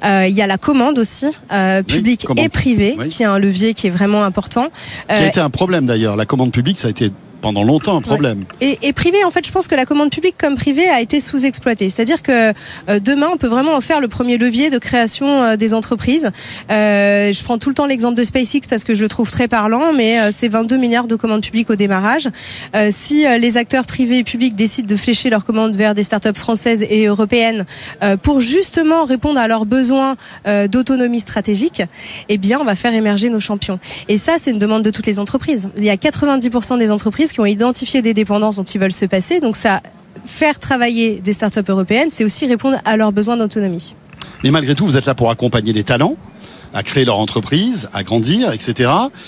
Il y a la commande aussi, publique et privée, qui est un levier qui est vraiment important. Qui a été un problème d'ailleurs. La commande publique, ça a été pendant longtemps un problème. Et privé, en fait, je pense que la commande publique comme privée a été sous-exploitée. C'est-à-dire que demain, on peut vraiment en faire le premier levier de création des entreprises. Je prends tout le temps l'exemple de SpaceX parce que je le trouve très parlant, mais c'est 22 milliards de commandes publiques au démarrage. Si les acteurs privés et publics décident de flécher leurs commandes vers des startups françaises et européennes pour justement répondre à leurs besoins d'autonomie stratégique, eh bien, on va faire émerger nos champions. Et ça, c'est une demande de toutes les entreprises. Il y a 90% des entreprises qui ont identifié des dépendances dont ils veulent se passer. Donc ça, faire travailler des startups européennes, c'est aussi répondre à leurs besoins d'autonomie. Mais malgré tout, vous êtes là pour accompagner les talents, à créer leur entreprise, à grandir, etc.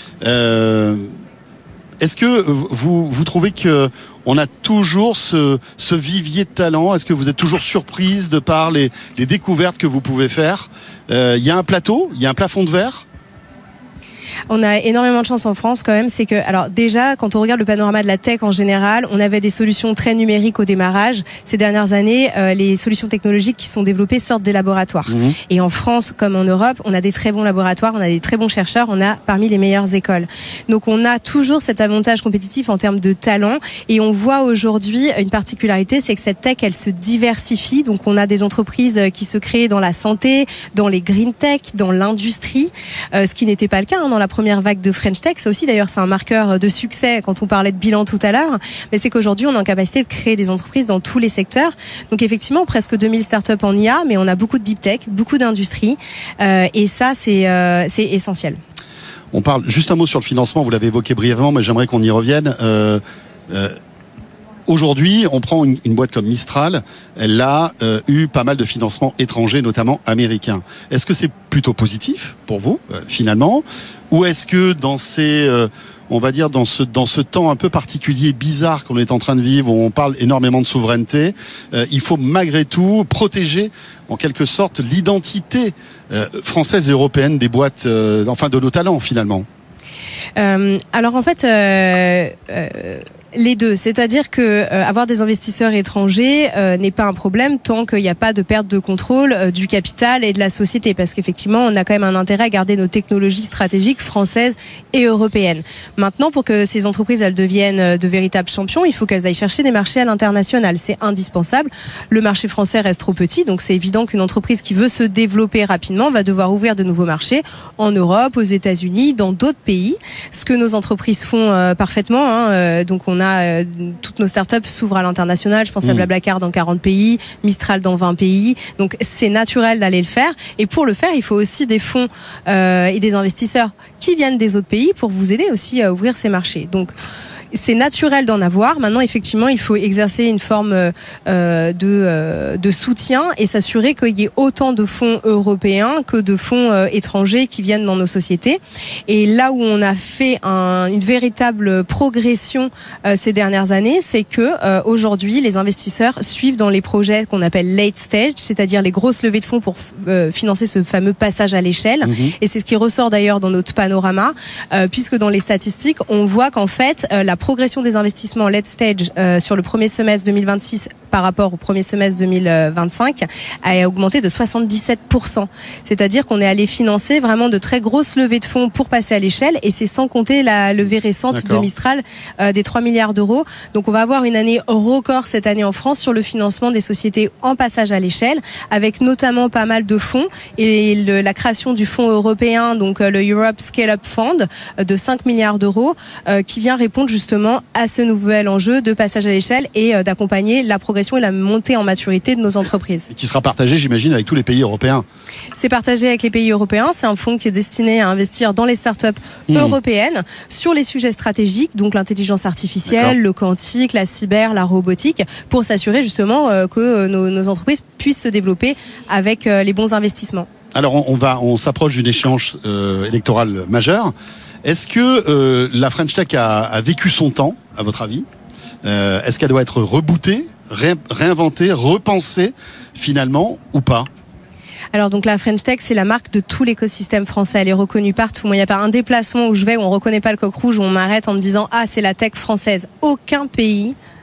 Est-ce que vous trouvez que on a toujours ce vivier de talent? Est-ce que vous êtes toujours surprise de par les découvertes que vous pouvez faire? Il y a un plateau, il y a un plafond de verre? On a énormément de chance en France quand même, c'est que, alors déjà, quand on regarde le panorama de la tech en général, on avait des solutions très numériques au démarrage. Ces dernières années, les solutions technologiques qui sont développées sortent des laboratoires. Et en France, comme en Europe, on a des très bons laboratoires, on a des très bons chercheurs, on a parmi les meilleures écoles. Donc on a toujours cet avantage compétitif en termes de talent, et on voit aujourd'hui une particularité, c'est que cette tech, elle se diversifie. Donc on a des entreprises qui se créent dans la santé, dans les green tech, dans l'industrie, ce qui n'était pas le cas dans la première vague de French Tech. Ça aussi, d'ailleurs, c'est un marqueur de succès quand on parlait de bilan tout à l'heure. Mais c'est qu'aujourd'hui, on est en capacité de créer des entreprises dans tous les secteurs. Donc, effectivement, presque 2000 startups en IA, mais on a beaucoup de deep tech, beaucoup d'industrie. Et ça, c'est essentiel. On parle juste un mot sur le financement. Vous l'avez évoqué brièvement, mais j'aimerais qu'on y revienne. Aujourd'hui, on prend une boîte comme Mistral, elle a eu pas mal de financements étrangers, notamment américains. Est-ce que c'est plutôt positif pour vous, finalement, ou est-ce que dans ces, on va dire dans ce temps un peu particulier, bizarre qu'on est en train de vivre, où on parle énormément de souveraineté, il faut malgré tout protéger, en quelque sorte, l'identité française et européenne des boîtes, enfin de nos talents, finalement. Alors en fait. Les deux, c'est-à-dire que avoir des investisseurs étrangers n'est pas un problème tant qu'il n'y a pas de perte de contrôle du capital et de la société, parce qu'effectivement on a quand même un intérêt à garder nos technologies stratégiques françaises et européennes. Maintenant, pour que ces entreprises elles deviennent de véritables champions, il faut qu'elles aillent chercher des marchés à l'international, c'est indispensable. Le marché français reste trop petit, donc c'est évident qu'une entreprise qui veut se développer rapidement va devoir ouvrir de nouveaux marchés en Europe, aux États-Unis, dans d'autres pays, ce que nos entreprises font parfaitement. Donc on a toutes nos startups s'ouvrent à l'international. Je pense à Blablacar dans 40 pays, Mistral dans 20 pays. Donc c'est naturel d'aller le faire. Et pour le faire, il faut aussi des fonds et des investisseurs qui viennent des autres pays pour vous aider aussi à ouvrir ces marchés. Donc c'est naturel d'en avoir. Maintenant, effectivement, il faut exercer une forme de soutien et s'assurer qu'il y ait autant de fonds européens que de fonds étrangers qui viennent dans nos sociétés. Et là où on a fait une véritable progression ces dernières années, c'est que aujourd'hui, les investisseurs suivent dans les projets qu'on appelle late stage, c'est-à-dire les grosses levées de fonds pour financer ce fameux passage à l'échelle. Et c'est ce qui ressort d'ailleurs dans notre panorama, puisque dans les statistiques, on voit qu'en fait, la progression des investissements late stage sur le premier semestre 2026 par rapport au premier semestre 2025 a augmenté de 77%. C'est-à-dire qu'on est allé financer vraiment de très grosses levées de fonds pour passer à l'échelle, et c'est sans compter la levée récente de Mistral des 3 milliards d'euros. Donc on va avoir une année record cette année en France sur le financement des sociétés en passage à l'échelle, avec notamment pas mal de fonds et la création du fonds européen, donc le Europe Scale-up Fund de 5 milliards d'euros qui vient répondre justement à ce nouvel enjeu de passage à l'échelle et d'accompagner la progression et la montée en maturité de nos entreprises. Et qui sera partagé, j'imagine, avec tous les pays européens. C'est partagé avec les pays européens. C'est un fonds qui est destiné à investir dans les startups européennes sur les sujets stratégiques, donc l'intelligence artificielle, le quantique, la cyber, la robotique, pour s'assurer justement que nos entreprises puissent se développer avec les bons investissements. Alors on s'approche d'une échéance électorale majeure. Est-ce que la French Tech a vécu son temps, à votre avis ? Est-ce qu'elle doit être rebootée, réinventée, repensée finalement, ou pas ? Alors donc la French Tech, c'est la marque de tout l'écosystème français. Elle est reconnue partout. Moi, il n'y a pas un déplacement où je vais où on ne reconnaît pas le coq rouge, où on m'arrête en me disant « Ah, c'est la tech française ». Aucun pays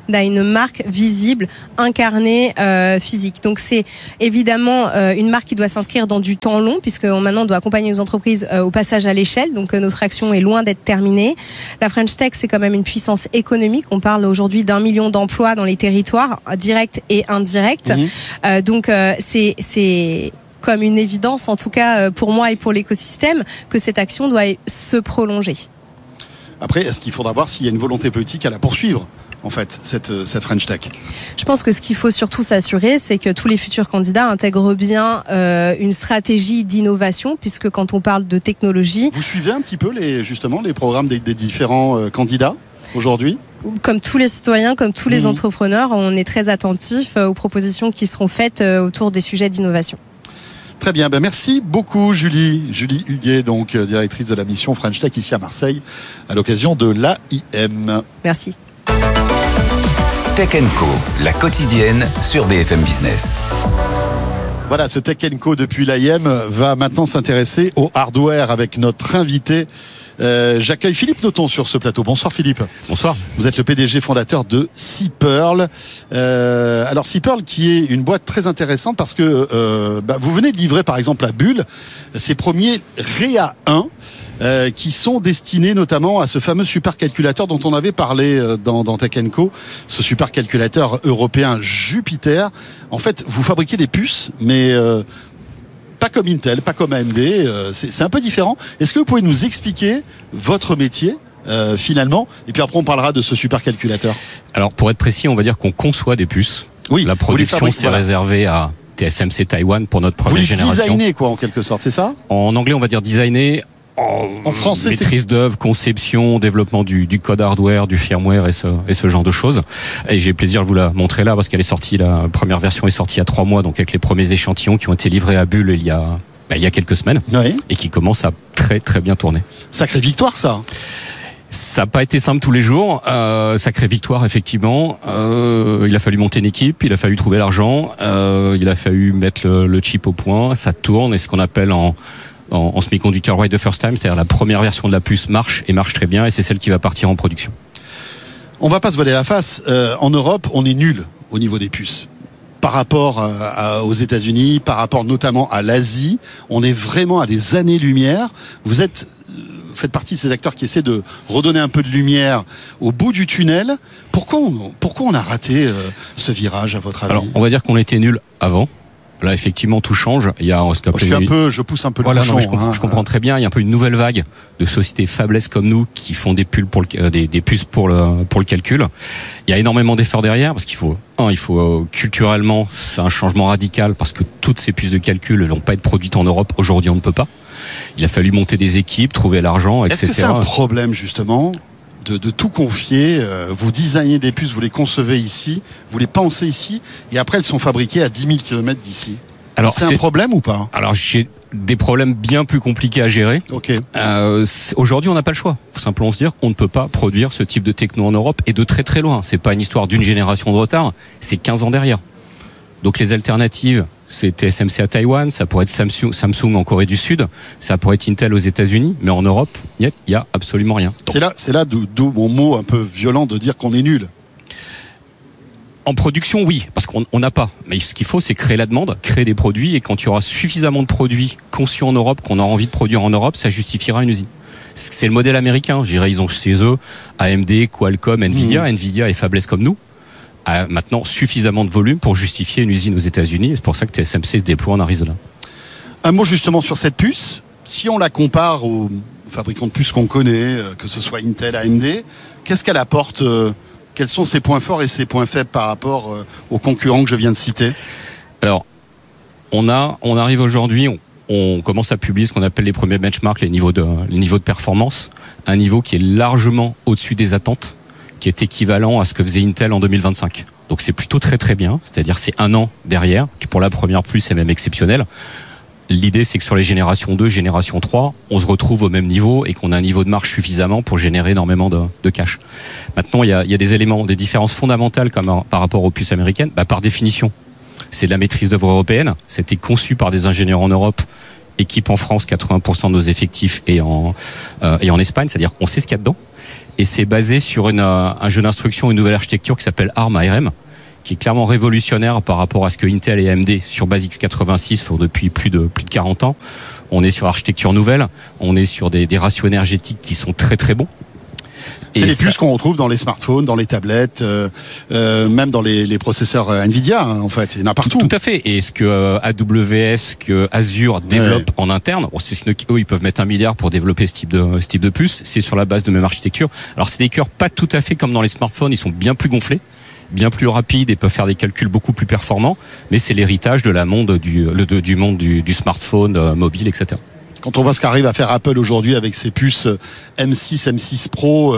a une marque visible, incarnée, physique. Donc c'est évidemment une marque qui doit s'inscrire dans du temps long, puisque maintenant on doit accompagner nos entreprises au passage à l'échelle. Donc notre action est loin d'être terminée. La French Tech, c'est quand même une puissance économique. On parle aujourd'hui d'1 million d'emplois dans les territoires, directs et indirects. Donc c'est comme une évidence, en tout cas pour moi et pour l'écosystème, que cette action doit se prolonger. Après, est-ce qu'il faudra voir s'il y a une volonté politique à la poursuivre, en fait, cette French Tech? Je pense que ce qu'il faut surtout s'assurer, c'est que tous les futurs candidats intègrent bien une stratégie d'innovation, puisque quand on parle de technologie... Vous suivez un petit peu les programmes des différents candidats aujourd'hui? Comme tous les citoyens, comme tous les entrepreneurs, on est très attentifs aux propositions qui seront faites autour des sujets d'innovation. Très bien, merci beaucoup Julie Huguet, donc directrice de la mission French Tech ici à Marseille, à l'occasion de l'AIM. Merci. Tech & Co, la quotidienne sur BFM Business. Voilà, ce Tech & Co depuis l'AIM va maintenant s'intéresser au hardware avec notre invité. J'accueille Philippe Noton sur ce plateau. Bonsoir Philippe. Bonsoir. Vous êtes le PDG fondateur de SeaPearl. Alors SeaPearl qui est une boîte très intéressante parce que vous venez de livrer par exemple à Bull ces premiers REA 1 qui sont destinés notamment à ce fameux supercalculateur dont on avait parlé dans Tech & Co, ce supercalculateur européen Jupiter. En fait, vous fabriquez des puces, mais pas comme Intel, pas comme AMD, c'est un peu différent. Est-ce que vous pouvez nous expliquer votre métier finalement, et puis après on parlera de ce supercalculateur? Alors pour être précis, on va dire qu'on conçoit des puces. Oui, la production c'est réservé à TSMC Taïwan pour notre première génération. Vous designez quoi en quelque sorte, c'est ça? En anglais on va dire designer. En français, maîtrise d'œuvre, conception, développement du code hardware, du firmware et ce genre de choses. Et j'ai plaisir de vous la montrer là parce qu'elle est sortie, la première version est sortie il y a 3 mois, donc avec les premiers échantillons qui ont été livrés à Bull il y a quelques semaines, et qui commencent à très très bien tourner. Sacrée victoire ça. Ça n'a pas été simple tous les jours, sacrée victoire effectivement. Il a fallu monter une équipe, il a fallu trouver l'argent, il a fallu mettre le chip au point, ça tourne, et ce qu'on appelle en semi-conducteur right the first time, c'est-à-dire la première version de la puce marche très bien, et c'est celle qui va partir en production. On va pas se voiler la face, en Europe on est nul au niveau des puces. Par rapport aux États-Unis, par rapport notamment à l'Asie, on est vraiment à des années-lumière. Vous faites partie de ces acteurs qui essaient de redonner un peu de lumière au bout du tunnel. Pourquoi on a raté ce virage à votre avis? Alors, on va dire qu'on était nul avant. Là, effectivement, tout change. Il y a je pousse un peu le bouchon. Je comprends très bien. Il y a un peu une nouvelle vague de sociétés fabless comme nous qui font des puces pour le calcul. Il y a énormément d'efforts derrière parce qu'il faut culturellement, c'est un changement radical parce que toutes ces puces de calcul ne vont pas être produites en Europe. Aujourd'hui, on ne peut pas. Il a fallu monter des équipes, trouver l'argent, etc. Est-ce que c'est un problème justement de tout confier, vous designez des puces, vous les concevez ici, vous les pensez ici, et après elles sont fabriquées à 10 000 km d'ici. Alors c'est un problème ou pas? Alors j'ai des problèmes bien plus compliqués à gérer. Okay. Aujourd'hui on n'a pas le choix. Il faut simplement se dire qu'on ne peut pas produire ce type de techno en Europe, et de très très loin. C'est pas une histoire d'une génération de retard, c'est 15 ans derrière. Donc les alternatives, c'est TSMC à Taïwan, ça pourrait être Samsung en Corée du Sud, ça pourrait être Intel aux États-Unis, mais en Europe, il y a absolument rien. Donc, c'est là d'où mon mot un peu violent de dire qu'on est nul. En production, oui, parce qu'on n'a pas. Mais ce qu'il faut, c'est créer la demande, créer des produits, et quand il y aura suffisamment de produits conçus en Europe, qu'on aura envie de produire en Europe, ça justifiera une usine. C'est le modèle américain. Je dirais, ils ont chez eux AMD, Qualcomm, Nvidia. Nvidia est fabless comme nous. A maintenant suffisamment de volume pour justifier une usine aux États-Unis, et c'est pour ça que TSMC se déploie en Arizona. Un mot justement sur cette puce. Si on la compare aux fabricants de puces qu'on connaît, que ce soit Intel, AMD, qu'est-ce qu'elle apporte? Quels sont ses points forts et ses points faibles par rapport aux concurrents que je viens de citer? Alors, on arrive aujourd'hui, on commence à publier ce qu'on appelle les premiers benchmarks, les niveaux de performance, un niveau qui est largement au-dessus des attentes, qui est équivalent à ce que faisait Intel en 2025. Donc c'est plutôt très très bien, c'est-à-dire c'est 1 an derrière, qui pour la première puce est même exceptionnel. L'idée c'est que sur les générations 2, génération 3, on se retrouve au même niveau et qu'on a un niveau de marge suffisamment pour générer énormément de cash. Maintenant il y a des éléments, des différences fondamentales comme par rapport aux puces américaines. Par définition, c'est de la maîtrise d'œuvre européenne, c'était conçu par des ingénieurs en Europe, équipe en France, 80% de nos effectifs et en Espagne, c'est-à-dire on sait ce qu'il y a dedans. Et c'est basé sur un jeu d'instruction, une nouvelle architecture qui s'appelle ARM, qui est clairement révolutionnaire par rapport à ce que Intel et AMD sur base x86 font depuis plus de 40 ans. On est sur architecture nouvelle, on est sur des ratios énergétiques qui sont très très bons. C'est les puces qu'on retrouve dans les smartphones, dans les tablettes, même dans les processeurs Nvidia, en fait. Il y en a partout. Tout à fait. Et ce que AWS, que Azure développe en interne, eux, ils peuvent mettre $1 milliard pour développer ce type de puce. C'est sur la base de même architecture. Alors, c'est des cœurs pas tout à fait comme dans les smartphones. Ils sont bien plus gonflés, bien plus rapides et peuvent faire des calculs beaucoup plus performants. Mais c'est l'héritage de la monde du monde du smartphone mobile, etc. Quand on voit ce qu'arrive à faire Apple aujourd'hui avec ses puces M6, M6 Pro,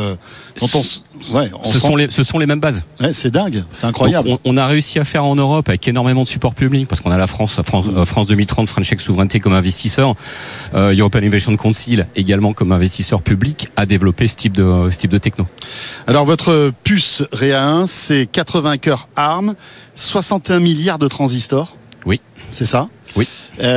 ce sont les mêmes bases. Ouais, c'est dingue, c'est incroyable. Donc on a réussi à faire en Europe avec énormément de support public parce qu'on a la France 2030, French Tech Souveraineté comme investisseur, European Innovation Council également comme investisseur public à développer ce type de techno. Alors votre puce Rhea 1, c'est 80 cœurs ARM, 61 milliards de transistors. Oui. C'est ça ? Oui.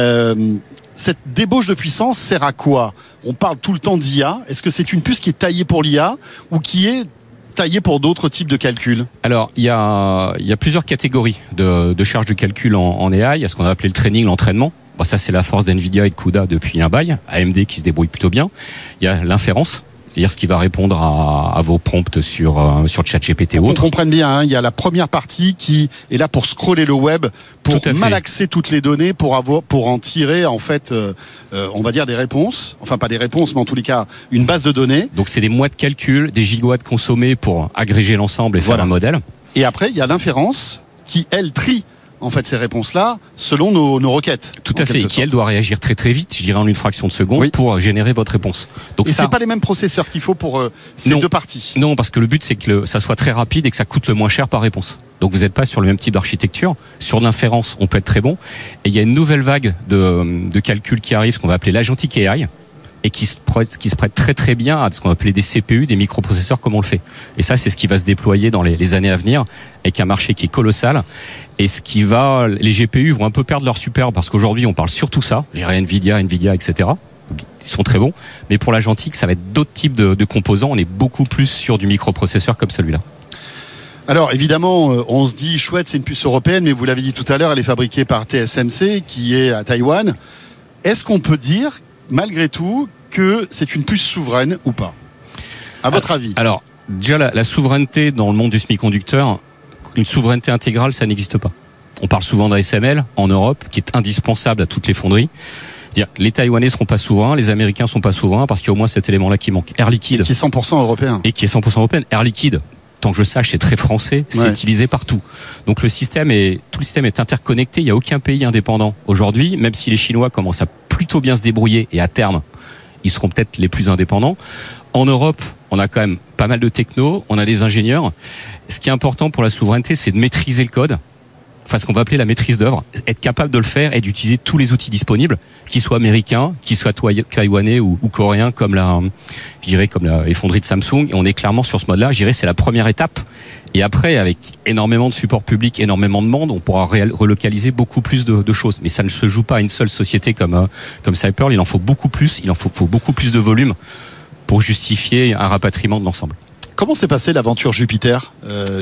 Cette débauche de puissance sert à quoi ? On parle tout le temps d'IA. Est-ce que c'est une puce qui est taillée pour l'IA ou qui est taillée pour d'autres types de calculs ? Alors, il y a plusieurs catégories de charge de calcul en AI. Il y a ce qu'on a appelé le training, l'entraînement. Bon, ça, c'est la force d'NVIDIA et de CUDA depuis un bail. AMD qui se débrouille plutôt bien. Il y a l'inférence. C'est-à-dire ce qui va répondre à vos prompts sur ChatGPT ou autre. On comprenne bien, hein, il y a la première partie qui est là pour scroller le web, pour malaxer toutes les données, pour en tirer en fait, on va dire des réponses. Enfin pas des réponses, mais en tous les cas une base de données. Donc c'est des mois de calcul, des gigawatts consommés pour agréger l'ensemble et faire un modèle. Et après il y a l'inférence qui elle trie en fait ces réponses-là selon nos requêtes. Tout à fait, et qui elle doit réagir très très vite, je dirais en une fraction de seconde, pour générer votre réponse. Donc c'est pas les mêmes processeurs qu'il faut pour ces deux parties. Non, parce que le but c'est que ça soit très rapide et que ça coûte le moins cher par réponse. Donc vous n'êtes pas sur le même type d'architecture. Sur l'inférence, on peut être très bon. Et il y a une nouvelle vague de calcul qui arrive, ce qu'on va appeler l'agentic AI, et qui se prête très très bien à ce qu'on va appeler des CPU, des microprocesseurs comme on le fait. Et ça, c'est ce qui va se déployer dans les années à venir, avec un marché qui est colossal. Et les GPU vont un peu perdre leur super, parce qu'aujourd'hui, on parle surtout ça. J'ai Nvidia, etc. Ils sont très bons. Mais pour l'agentique, ça va être d'autres types de composants. On est beaucoup plus sur du microprocesseur comme celui-là. Alors évidemment, on se dit chouette, c'est une puce européenne, mais vous l'avez dit tout à l'heure, elle est fabriquée par TSMC, qui est à Taïwan. Est-ce qu'on peut dire malgré tout que c'est une puce souveraine ou pas, à votre avis? Alors déjà la souveraineté dans le monde du semi-conducteur, une souveraineté intégrale, ça n'existe pas. On parle souvent d'ASML en Europe, qui est indispensable à toutes les fonderies. C'est-à-dire, les Taïwanais seront pas souverains, les Américains sont pas souverains, parce qu'il y a au moins cet élément-là qui manque. Air Liquide, qui est 100% européen. Et qui est 100% européen. Air Liquide, tant que je sache, c'est très français, c'est utilisé partout. Donc tout le système est interconnecté, il n'y a aucun pays indépendant aujourd'hui, même si les Chinois commencent à plutôt bien se débrouiller, et à terme, ils seront peut-être les plus indépendants. En Europe, on a quand même pas mal de techno, on a des ingénieurs. Ce qui est important pour la souveraineté, c'est de maîtriser le code, enfin ce qu'on va appeler la maîtrise d'œuvre, être capable de le faire et d'utiliser tous les outils disponibles, qu'ils soient américains, qu'ils soient taïwanais ou coréens, comme les fonderies de Samsung. Et on est clairement sur ce mode-là. Je dirais c'est la première étape. Et après, avec énormément de support public, énormément de monde, on pourra relocaliser beaucoup plus de choses. Mais ça ne se joue pas à une seule société comme Cyper. Il en faut beaucoup plus. Il en faut beaucoup plus de volume pour justifier un rapatriement de l'ensemble. Comment s'est passée l'aventure Jupiter, justement ?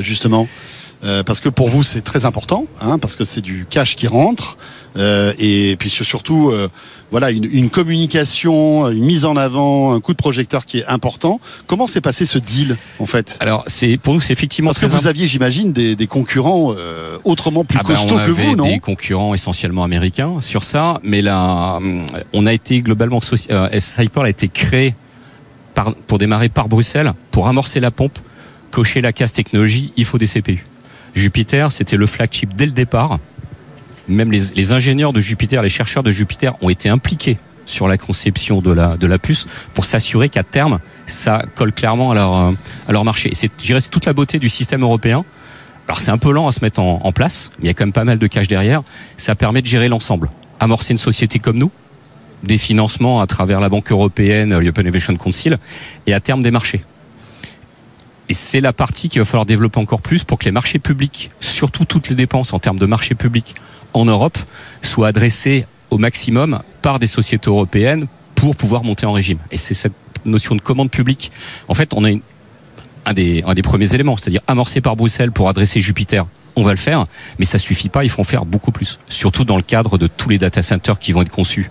Parce que pour vous c'est très important, hein, parce que c'est du cash qui rentre, et puis surtout voilà une communication, une mise en avant, un coup de projecteur qui est important. Comment s'est passé ce deal en fait ? Alors pour nous c'est effectivement parce que vous aviez, j'imagine, des concurrents autrement plus costauds que vous, non ? Des concurrents essentiellement américains sur ça, mais là on a été globalement Cyper a été créé pour démarrer par Bruxelles, pour amorcer la pompe, cocher la case technologie, il faut des CPU. Jupiter, c'était le flagship dès le départ. Même les ingénieurs de Jupiter, les chercheurs de Jupiter ont été impliqués sur la conception de la puce pour s'assurer qu'à terme, ça colle clairement à leur marché. Et c'est toute la beauté du système européen. Alors c'est un peu lent à se mettre en place, mais il y a quand même pas mal de cash derrière. Ça permet de gérer l'ensemble. Amorcer une société comme nous, des financements à travers la Banque européenne, l'European Innovation Council, et à terme des marchés. Et c'est la partie qu'il va falloir développer encore plus pour que les marchés publics, surtout toutes les dépenses en termes de marchés publics en Europe, soient adressées au maximum par des sociétés européennes pour pouvoir monter en régime. Et c'est cette notion de commande publique. En fait, on a un des premiers éléments, c'est-à-dire amorcé par Bruxelles pour adresser Jupiter. On va le faire, mais ça suffit pas, il faut en faire beaucoup plus. Surtout dans le cadre de tous les data centers qui vont être construits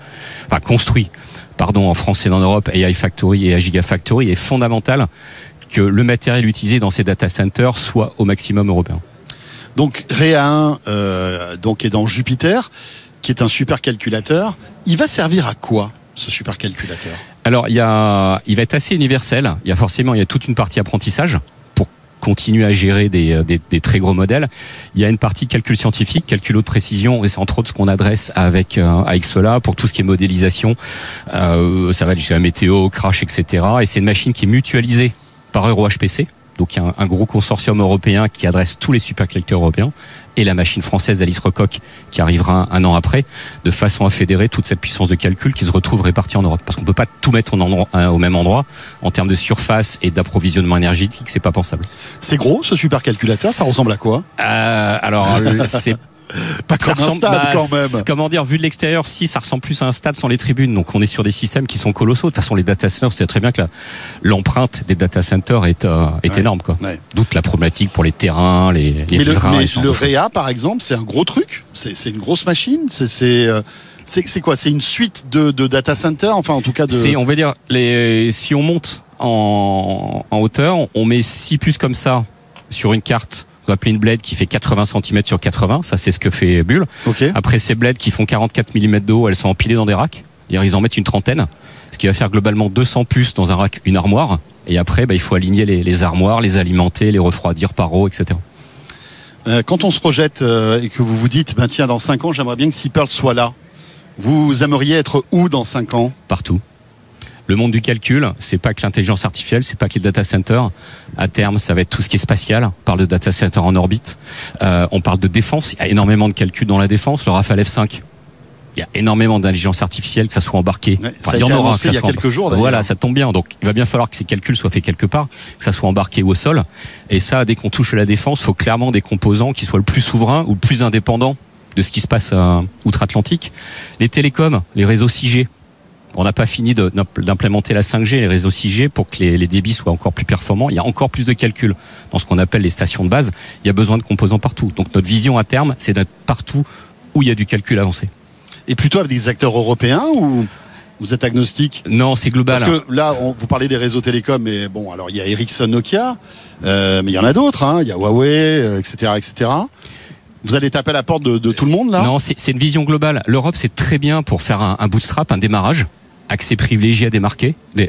en France et en Europe, AI Factory et Gigafactory. Il est fondamental que le matériel utilisé dans ces data centers soit au maximum européen. Donc Rhéa 1 est dans Jupiter, qui est un supercalculateur. Il va servir à quoi, ce supercalculateur ? Alors il va être assez universel. Il y a toute une partie apprentissage pour continuer à gérer des très gros modèles. Il y a une partie calcul scientifique, calcul haute précision, et c'est entre autres ce qu'on adresse avec cela pour tout ce qui est modélisation. Ça va jusqu'à la météo, crash, etc. Et c'est une machine qui est mutualisée par EuroHPC. Donc il y a un gros consortium européen qui adresse tous les supercalculateurs européens et la machine française Alice Recoq qui arrivera un an après, de façon à fédérer toute cette puissance de calcul qui se retrouve répartie en Europe. Parce qu'on peut pas tout mettre au même endroit. En termes de surface et d'approvisionnement énergétique, c'est pas pensable. C'est gros ce supercalculateur, ça ressemble à quoi ? C'est pas comme un stade quand même. Comment dire, vu de l'extérieur, si ça ressemble plus à un stade sans les tribunes. Donc on est sur des systèmes qui sont colossaux. De toute façon, les data centers, c'est très bien que l'empreinte des data centers est énorme, quoi. Ouais. D'où la problématique pour les terrains, les riverains. Mais le Rhéa, par exemple, c'est un gros truc. C'est une grosse machine. C'est quoi ? C'est une suite de data centers, enfin en tout cas de. On va dire si on monte en hauteur, on met 6 puces comme ça sur une carte. On va appeler une blade qui fait 80 cm sur 80, ça c'est ce que fait Bull. Okay. Après ces blades qui font 44 mm de haut, elles sont empilées dans des racks. Ils en mettent une trentaine, ce qui va faire globalement 200 puces dans un rack, une armoire. Et après, il faut aligner les armoires, les alimenter, les refroidir par eau, etc. Quand on se projette et que vous vous dites, tiens, dans 5 ans, j'aimerais bien que SeaPearl soit là. Vous aimeriez être où dans 5 ans ? Partout. Le monde du calcul, c'est pas que l'intelligence artificielle, c'est pas que les data centers. À terme, ça va être tout ce qui est spatial. On parle de data centers en orbite. On parle de défense. Il y a énormément de calculs dans la défense. Le Rafale F5. Il y a énormément d'intelligence artificielle, que ça soit embarqué. Ouais, ça a été annoncé il y a quelques jours d'ailleurs. Voilà, ça tombe bien. Donc, il va bien falloir que ces calculs soient faits quelque part, que ça soit embarqué ou au sol. Et ça, dès qu'on touche à la défense, il faut clairement des composants qui soient le plus souverains ou le plus indépendants de ce qui se passe outre-Atlantique. Les télécoms, les réseaux 6G. On n'a pas fini d'implémenter la 5G, les réseaux 6G, pour que les débits soient encore plus performants. Il y a encore plus de calculs dans ce qu'on appelle les stations de base. Il y a besoin de composants partout. Donc notre vision à terme, c'est d'être partout où il y a du calcul avancé. Et plutôt avec des acteurs européens ou vous êtes agnostique ? Non, c'est global. Parce que là, vous parlez des réseaux télécoms, mais bon, alors il y a Ericsson, Nokia, mais il y en a d'autres, il y a Huawei, etc., etc. Vous allez taper à la porte de tout le monde là ? Non, c'est une vision globale. L'Europe, c'est très bien pour faire un bootstrap, un démarrage. Accès privilégié à des marchés,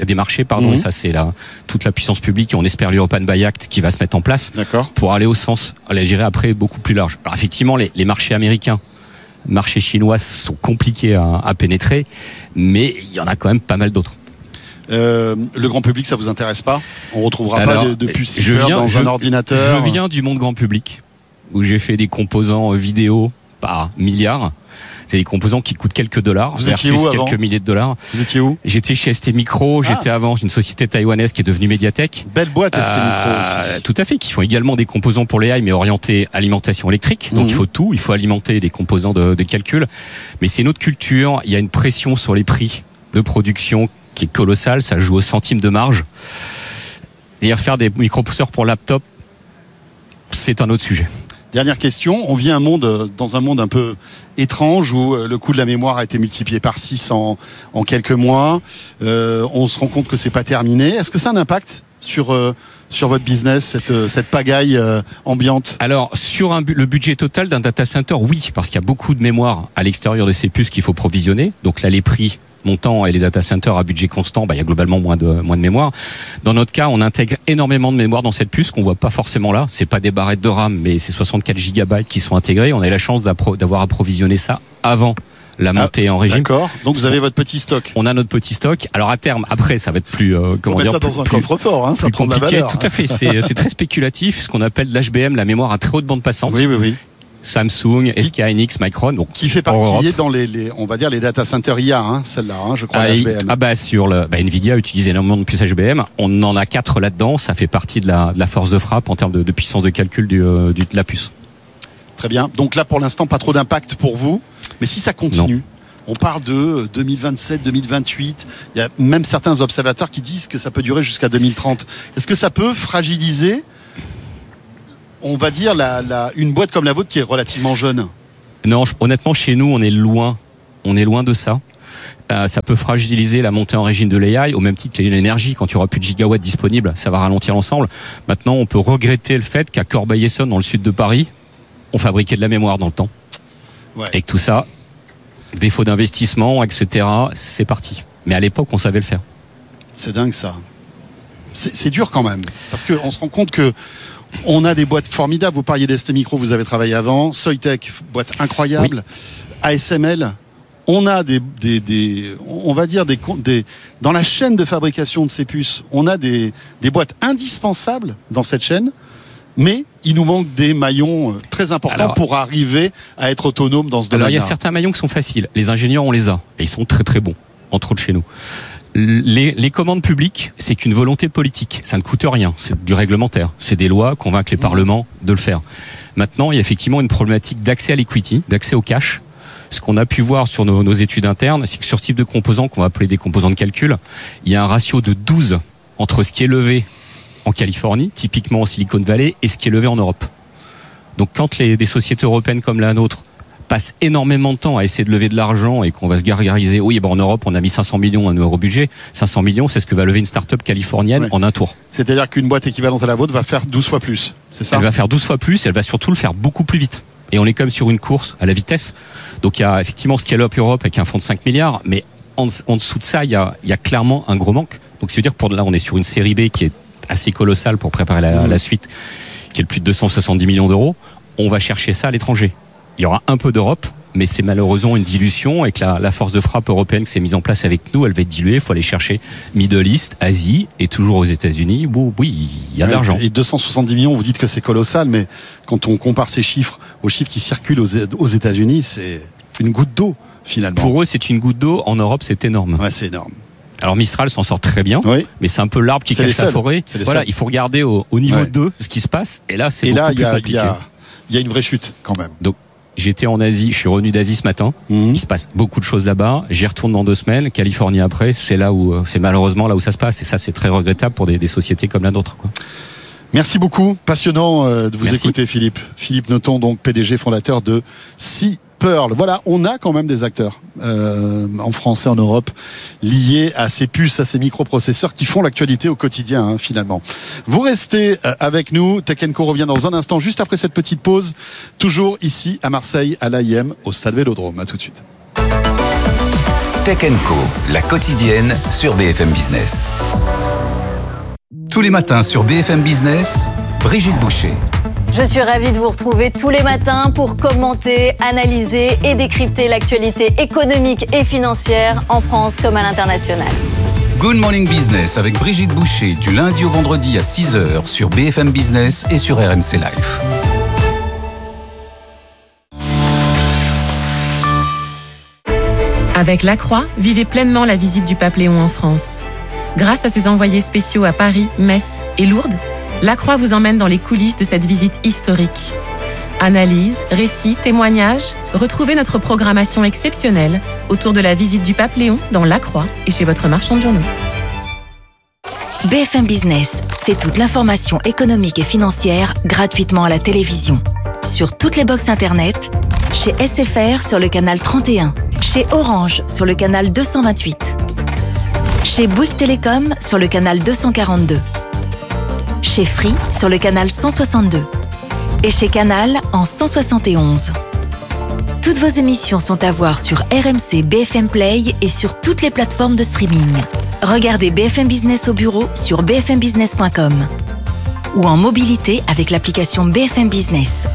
et ça c'est toute la puissance publique et on espère l'European Buy Act qui va se mettre en place. D'accord. Pour aller au sens, la gérer après beaucoup plus large. Alors effectivement, les marchés américains, marchés chinois sont compliqués à pénétrer, mais il y en a quand même pas mal d'autres. Le grand public, ça vous intéresse pas ? On retrouvera pas de puces dans un ordinateur. Je viens du monde grand public où j'ai fait des composants vidéo par milliards. C'est des composants qui coûtent quelques dollars versus quelques milliers de dollars. Vous étiez où ? J'étais chez ST Micro, j'étais avant une société taïwanaise qui est devenue Mediatek. Belle boîte ST Micro aussi. Tout à fait, qui font également des composants pour les AI mais orientés alimentation électrique. Donc il faut tout, il faut alimenter des composants de calcul. Mais c'est une autre culture, il y a une pression sur les prix de production qui est colossale, ça joue au centime de marge. D'ailleurs faire des microprocesseurs pour laptop, c'est un autre sujet. Dernière question, on vit dans un monde un peu étrange où le coût de la mémoire a été multiplié par 6 en quelques mois. On se rend compte que c'est pas terminé. Est-ce que ça a un impact sur votre business, cette pagaille ambiante ? Alors, sur le budget total d'un data center, oui, parce qu'il y a beaucoup de mémoire à l'extérieur de ces puces qu'il faut provisionner. Donc là, les prix montant et les data centers à budget constant, il y a globalement moins de mémoire. Dans notre cas, on intègre énormément de mémoire dans cette puce qu'on voit pas forcément là. C'est pas des barrettes de RAM, mais c'est 64 gigabytes qui sont intégrés. On a eu la chance d'avoir approvisionné ça avant la montée en régime. D'accord. Donc vous avez votre petit stock. On a notre petit stock. Alors à terme, après, ça va être plus comment dire, ça dans un coffre-fort, ça prend de la valeur. Tout à fait. C'est très spéculatif. Ce qu'on appelle l'HBM, la mémoire à très haute bande passante. Oui. Samsung, SK Hynix, Micron, donc qui fait partie dans on va dire les data centers IA, celle-là, je crois. HBM. Sur Nvidia utilise énormément de puces HBM. On en a 4 là-dedans. Ça fait partie de la force de frappe en termes de puissance de calcul de la puce. Très bien. Donc là, pour l'instant, pas trop d'impact pour vous. Mais si ça continue, On parle de 2027, 2028. Il y a même certains observateurs qui disent que ça peut durer jusqu'à 2030. Est-ce que ça peut fragiliser, on va dire, une boîte comme la vôtre qui est relativement jeune? Non, honnêtement, chez nous, on est loin de ça. Ça peut fragiliser la montée en régime de l'AI, au même titre que l'énergie. Quand il n'y aura plus de gigawatts disponibles, ça va ralentir l'ensemble. Maintenant, on peut regretter le fait qu'à Corbeil-Essonnes, dans le sud de Paris, on fabriquait de la mémoire dans le temps. Ouais. Et que tout ça, défaut d'investissement, etc., c'est parti. Mais à l'époque, on savait le faire. C'est dingue ça. C'est dur quand même. Parce qu'on se rend compte que on a des boîtes formidables. Vous parliez d'ST Micro, vous avez travaillé avant. Soitec, boîte incroyable. Oui. ASML. On a on va dire dans la chaîne de fabrication de ces puces, on a des boîtes indispensables dans cette chaîne, mais il nous manque des maillons très importants pour arriver à être autonome dans ce domaine-là. Alors il y a certains maillons qui sont faciles. Les ingénieurs, on les a et ils sont très très bons, entre autres chez nous. Les commandes publiques, c'est qu'une volonté politique. Ça ne coûte rien, c'est du réglementaire. C'est des lois, convaincre les parlements de le faire. Maintenant, il y a effectivement une problématique d'accès à l'equity, d'accès au cash. Ce qu'on a pu voir sur nos études internes, c'est que sur ce type de composants, qu'on va appeler des composants de calcul, il y a un ratio de 12 entre ce qui est levé en Californie, typiquement en Silicon Valley, et ce qui est levé en Europe. Donc quand des sociétés européennes comme la nôtre passent énormément de temps à essayer de lever de l'argent et qu'on va se gargariser, oui, en Europe, on a mis 500 millions à nos Eurobudget. 500 millions, c'est ce que va lever une start-up californienne en un tour. C'est-à-dire qu'une boîte équivalente à la vôtre va faire 12 fois plus, c'est ça? Elle va faire 12 fois plus et elle va surtout le faire beaucoup plus vite. Et on est quand même sur une course à la vitesse. Donc il y a effectivement Scale Up Europe avec un fonds de 5 milliards, mais en dessous de ça, il y a clairement un gros manque. Donc ça veut dire que là, on est sur une série B qui est assez colossale pour préparer la suite, qui est de plus de 270 millions d'euros. On va chercher ça à l'étranger. Il y aura un peu d'Europe, mais c'est malheureusement une dilution et que la force de frappe européenne qui s'est mise en place avec nous, elle va être diluée. Il faut aller chercher Middle East, Asie et toujours aux États-Unis. Oui, il y a de l'argent. Et 270 millions, vous dites que c'est colossal, mais quand on compare ces chiffres aux chiffres qui circulent aux États-Unis, c'est une goutte d'eau finalement. Pour eux, c'est une goutte d'eau. En Europe, c'est énorme. Ouais, c'est énorme. Alors Mistral s'en sort très bien, mais c'est un peu l'arbre qui cache la forêt. Voilà, il faut regarder au niveau 2 ce qui se passe. Et là, c'est beaucoup plus compliqué. Il y a une vraie chute quand même. Donc, j'étais en Asie, je suis revenu d'Asie ce matin. Il se passe beaucoup de choses là-bas. J'y retourne dans 2 semaines. Californie après, c'est malheureusement là où ça se passe. Et ça, c'est très regrettable pour des sociétés comme la nôtre, quoi. Merci beaucoup. Passionnant de vous écouter, Philippe. Philippe Noton, donc PDG fondateur de Pearl. Voilà, on a quand même des acteurs en France et en Europe liés à ces puces, à ces microprocesseurs qui font l'actualité au quotidien, finalement. Vous restez avec nous. Tech & Co revient dans un instant, juste après cette petite pause. Toujours ici à Marseille, à l'AIM, au Stade Vélodrome. À tout de suite. Tech & Co, la quotidienne sur BFM Business. Tous les matins sur BFM Business, Brigitte Boucher. Je suis ravie de vous retrouver tous les matins pour commenter, analyser et décrypter l'actualité économique et financière en France comme à l'international. Good Morning Business avec Brigitte Boucher du lundi au vendredi à 6h sur BFM Business et sur RMC Live. Avec Lacroix, vivez pleinement la visite du Pape Léon en France. Grâce à ses envoyés spéciaux à Paris, Metz et Lourdes, Lacroix vous emmène dans les coulisses de cette visite historique. Analyse, récits, témoignages, retrouvez notre programmation exceptionnelle autour de la visite du Pape Léon dans Lacroix et chez votre marchand de journaux. BFM Business, c'est toute l'information économique et financière gratuitement à la télévision. Sur toutes les box internet, chez SFR sur le canal 31, chez Orange sur le canal 228, chez Bouygues Télécom sur le canal 242, chez Free sur le canal 162 et chez Canal en 171. Toutes vos émissions sont à voir sur RMC BFM Play et sur toutes les plateformes de streaming. Regardez BFM Business au bureau sur bfmbusiness.com ou en mobilité avec l'application BFM Business.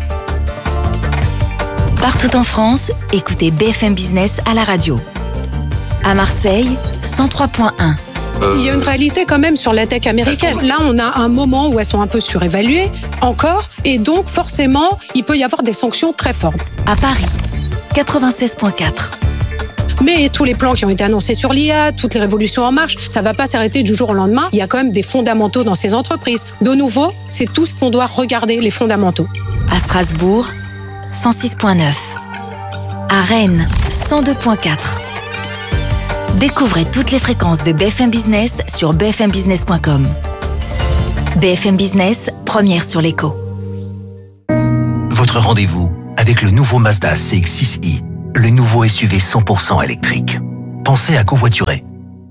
Partout en France, écoutez BFM Business à la radio. À Marseille, 103.1. Il y a une réalité quand même sur la tech américaine. Là, on a un moment où elles sont un peu surévaluées, encore, et donc forcément, il peut y avoir des sanctions très fortes. À Paris, 96.4. Mais tous les plans qui ont été annoncés sur l'IA, toutes les révolutions en marche, ça ne va pas s'arrêter du jour au lendemain. Il y a quand même des fondamentaux dans ces entreprises. De nouveau, c'est tout ce qu'on doit regarder, les fondamentaux. À Strasbourg, 106.9. À Rennes, 102.4. Découvrez toutes les fréquences de BFM Business sur bfmbusiness.com. BFM Business, première sur l'écho. Votre rendez-vous avec le nouveau Mazda CX-6i, le nouveau SUV 100% électrique. Pensez à covoiturer.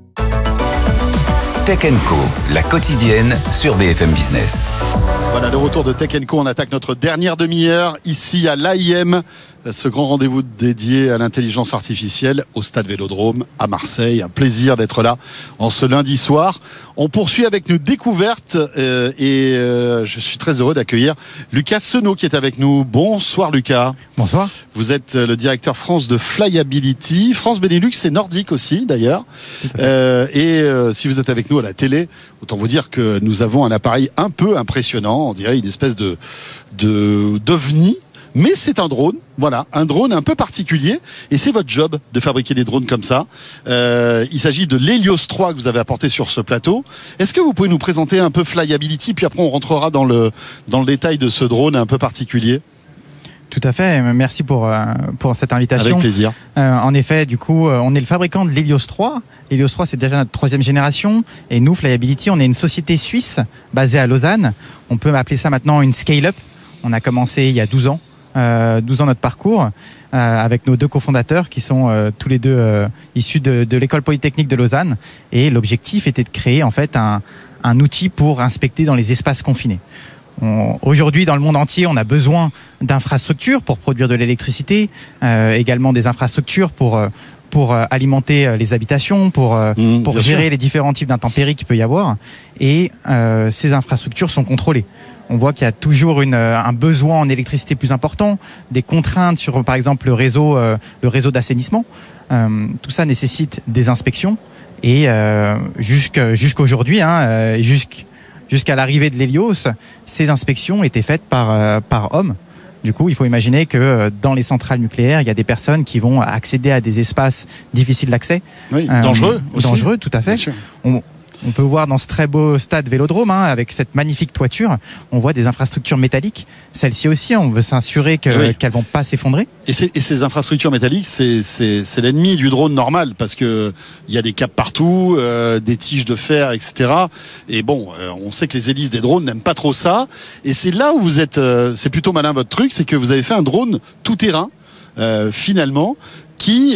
Tech & Co, la quotidienne sur BFM Business. Voilà, le retour de Tech & Co. On attaque notre dernière demi-heure ici à l'AIM, ce grand rendez-vous dédié à l'intelligence artificielle au Stade Vélodrome à Marseille. Un plaisir d'être là en ce lundi soir. On poursuit avec nos découvertes et je suis très heureux d'accueillir Lucas Senot qui est avec nous. Bonsoir Lucas. Bonsoir. Vous êtes le directeur France de Flyability. France Benelux, c'est nordique aussi d'ailleurs. Si vous êtes avec nous à la télé, autant vous dire que nous avons un appareil un peu impressionnant. On dirait une espèce d'ovni. Mais c'est un drone, voilà, un drone un peu particulier, et c'est votre job de fabriquer des drones comme ça. Il s'agit de l'Helios 3 que vous avez apporté sur ce plateau. Est-ce que vous pouvez nous présenter un peu Flyability, puis après on rentrera dans le détail de ce drone un peu particulier? Tout à fait, merci pour cette invitation. Avec plaisir. En effet, du coup, on est le fabricant de l'Helios 3. L'Helios 3, c'est déjà notre 3e génération. Et nous, Flyability, on est une société suisse basée à Lausanne. On peut appeler ça maintenant une scale-up. On a commencé il y a 12 ans. 12 ans notre parcours avec nos 2 cofondateurs qui sont tous les deux issus de l'école polytechnique de Lausanne, et l'objectif était de créer en fait un outil pour inspecter dans les espaces confinés. Aujourd'hui, dans le monde entier, on a besoin d'infrastructures pour produire de l'électricité, également des infrastructures pour alimenter les habitations, pour gérer les différents types d'intempéries qu'il peut y avoir, et ces infrastructures sont contrôlées. On voit qu'il y a toujours un besoin en électricité plus important, des contraintes sur, par exemple, le réseau d'assainissement. Tout ça nécessite des inspections, et jusqu'aujourd'hui, jusqu'à l'arrivée de l'Helios, ces inspections étaient faites par hommes. Du coup, il faut imaginer que dans les centrales nucléaires, il y a des personnes qui vont accéder à des espaces difficiles d'accès. Oui, dangereux aussi. Dangereux, tout à fait. On peut voir dans ce très beau stade Vélodrome, avec cette magnifique toiture, on voit des infrastructures métalliques. Celles-ci aussi, on veut s'assurer qu'elles vont pas s'effondrer. Et ces infrastructures métalliques, c'est l'ennemi du drone normal, parce que il y a des câbles partout, des tiges de fer, etc. Et bon, on sait que les hélices des drones n'aiment pas trop ça. Et c'est là où vous êtes, c'est plutôt malin votre truc, c'est que vous avez fait un drone tout terrain, finalement, qui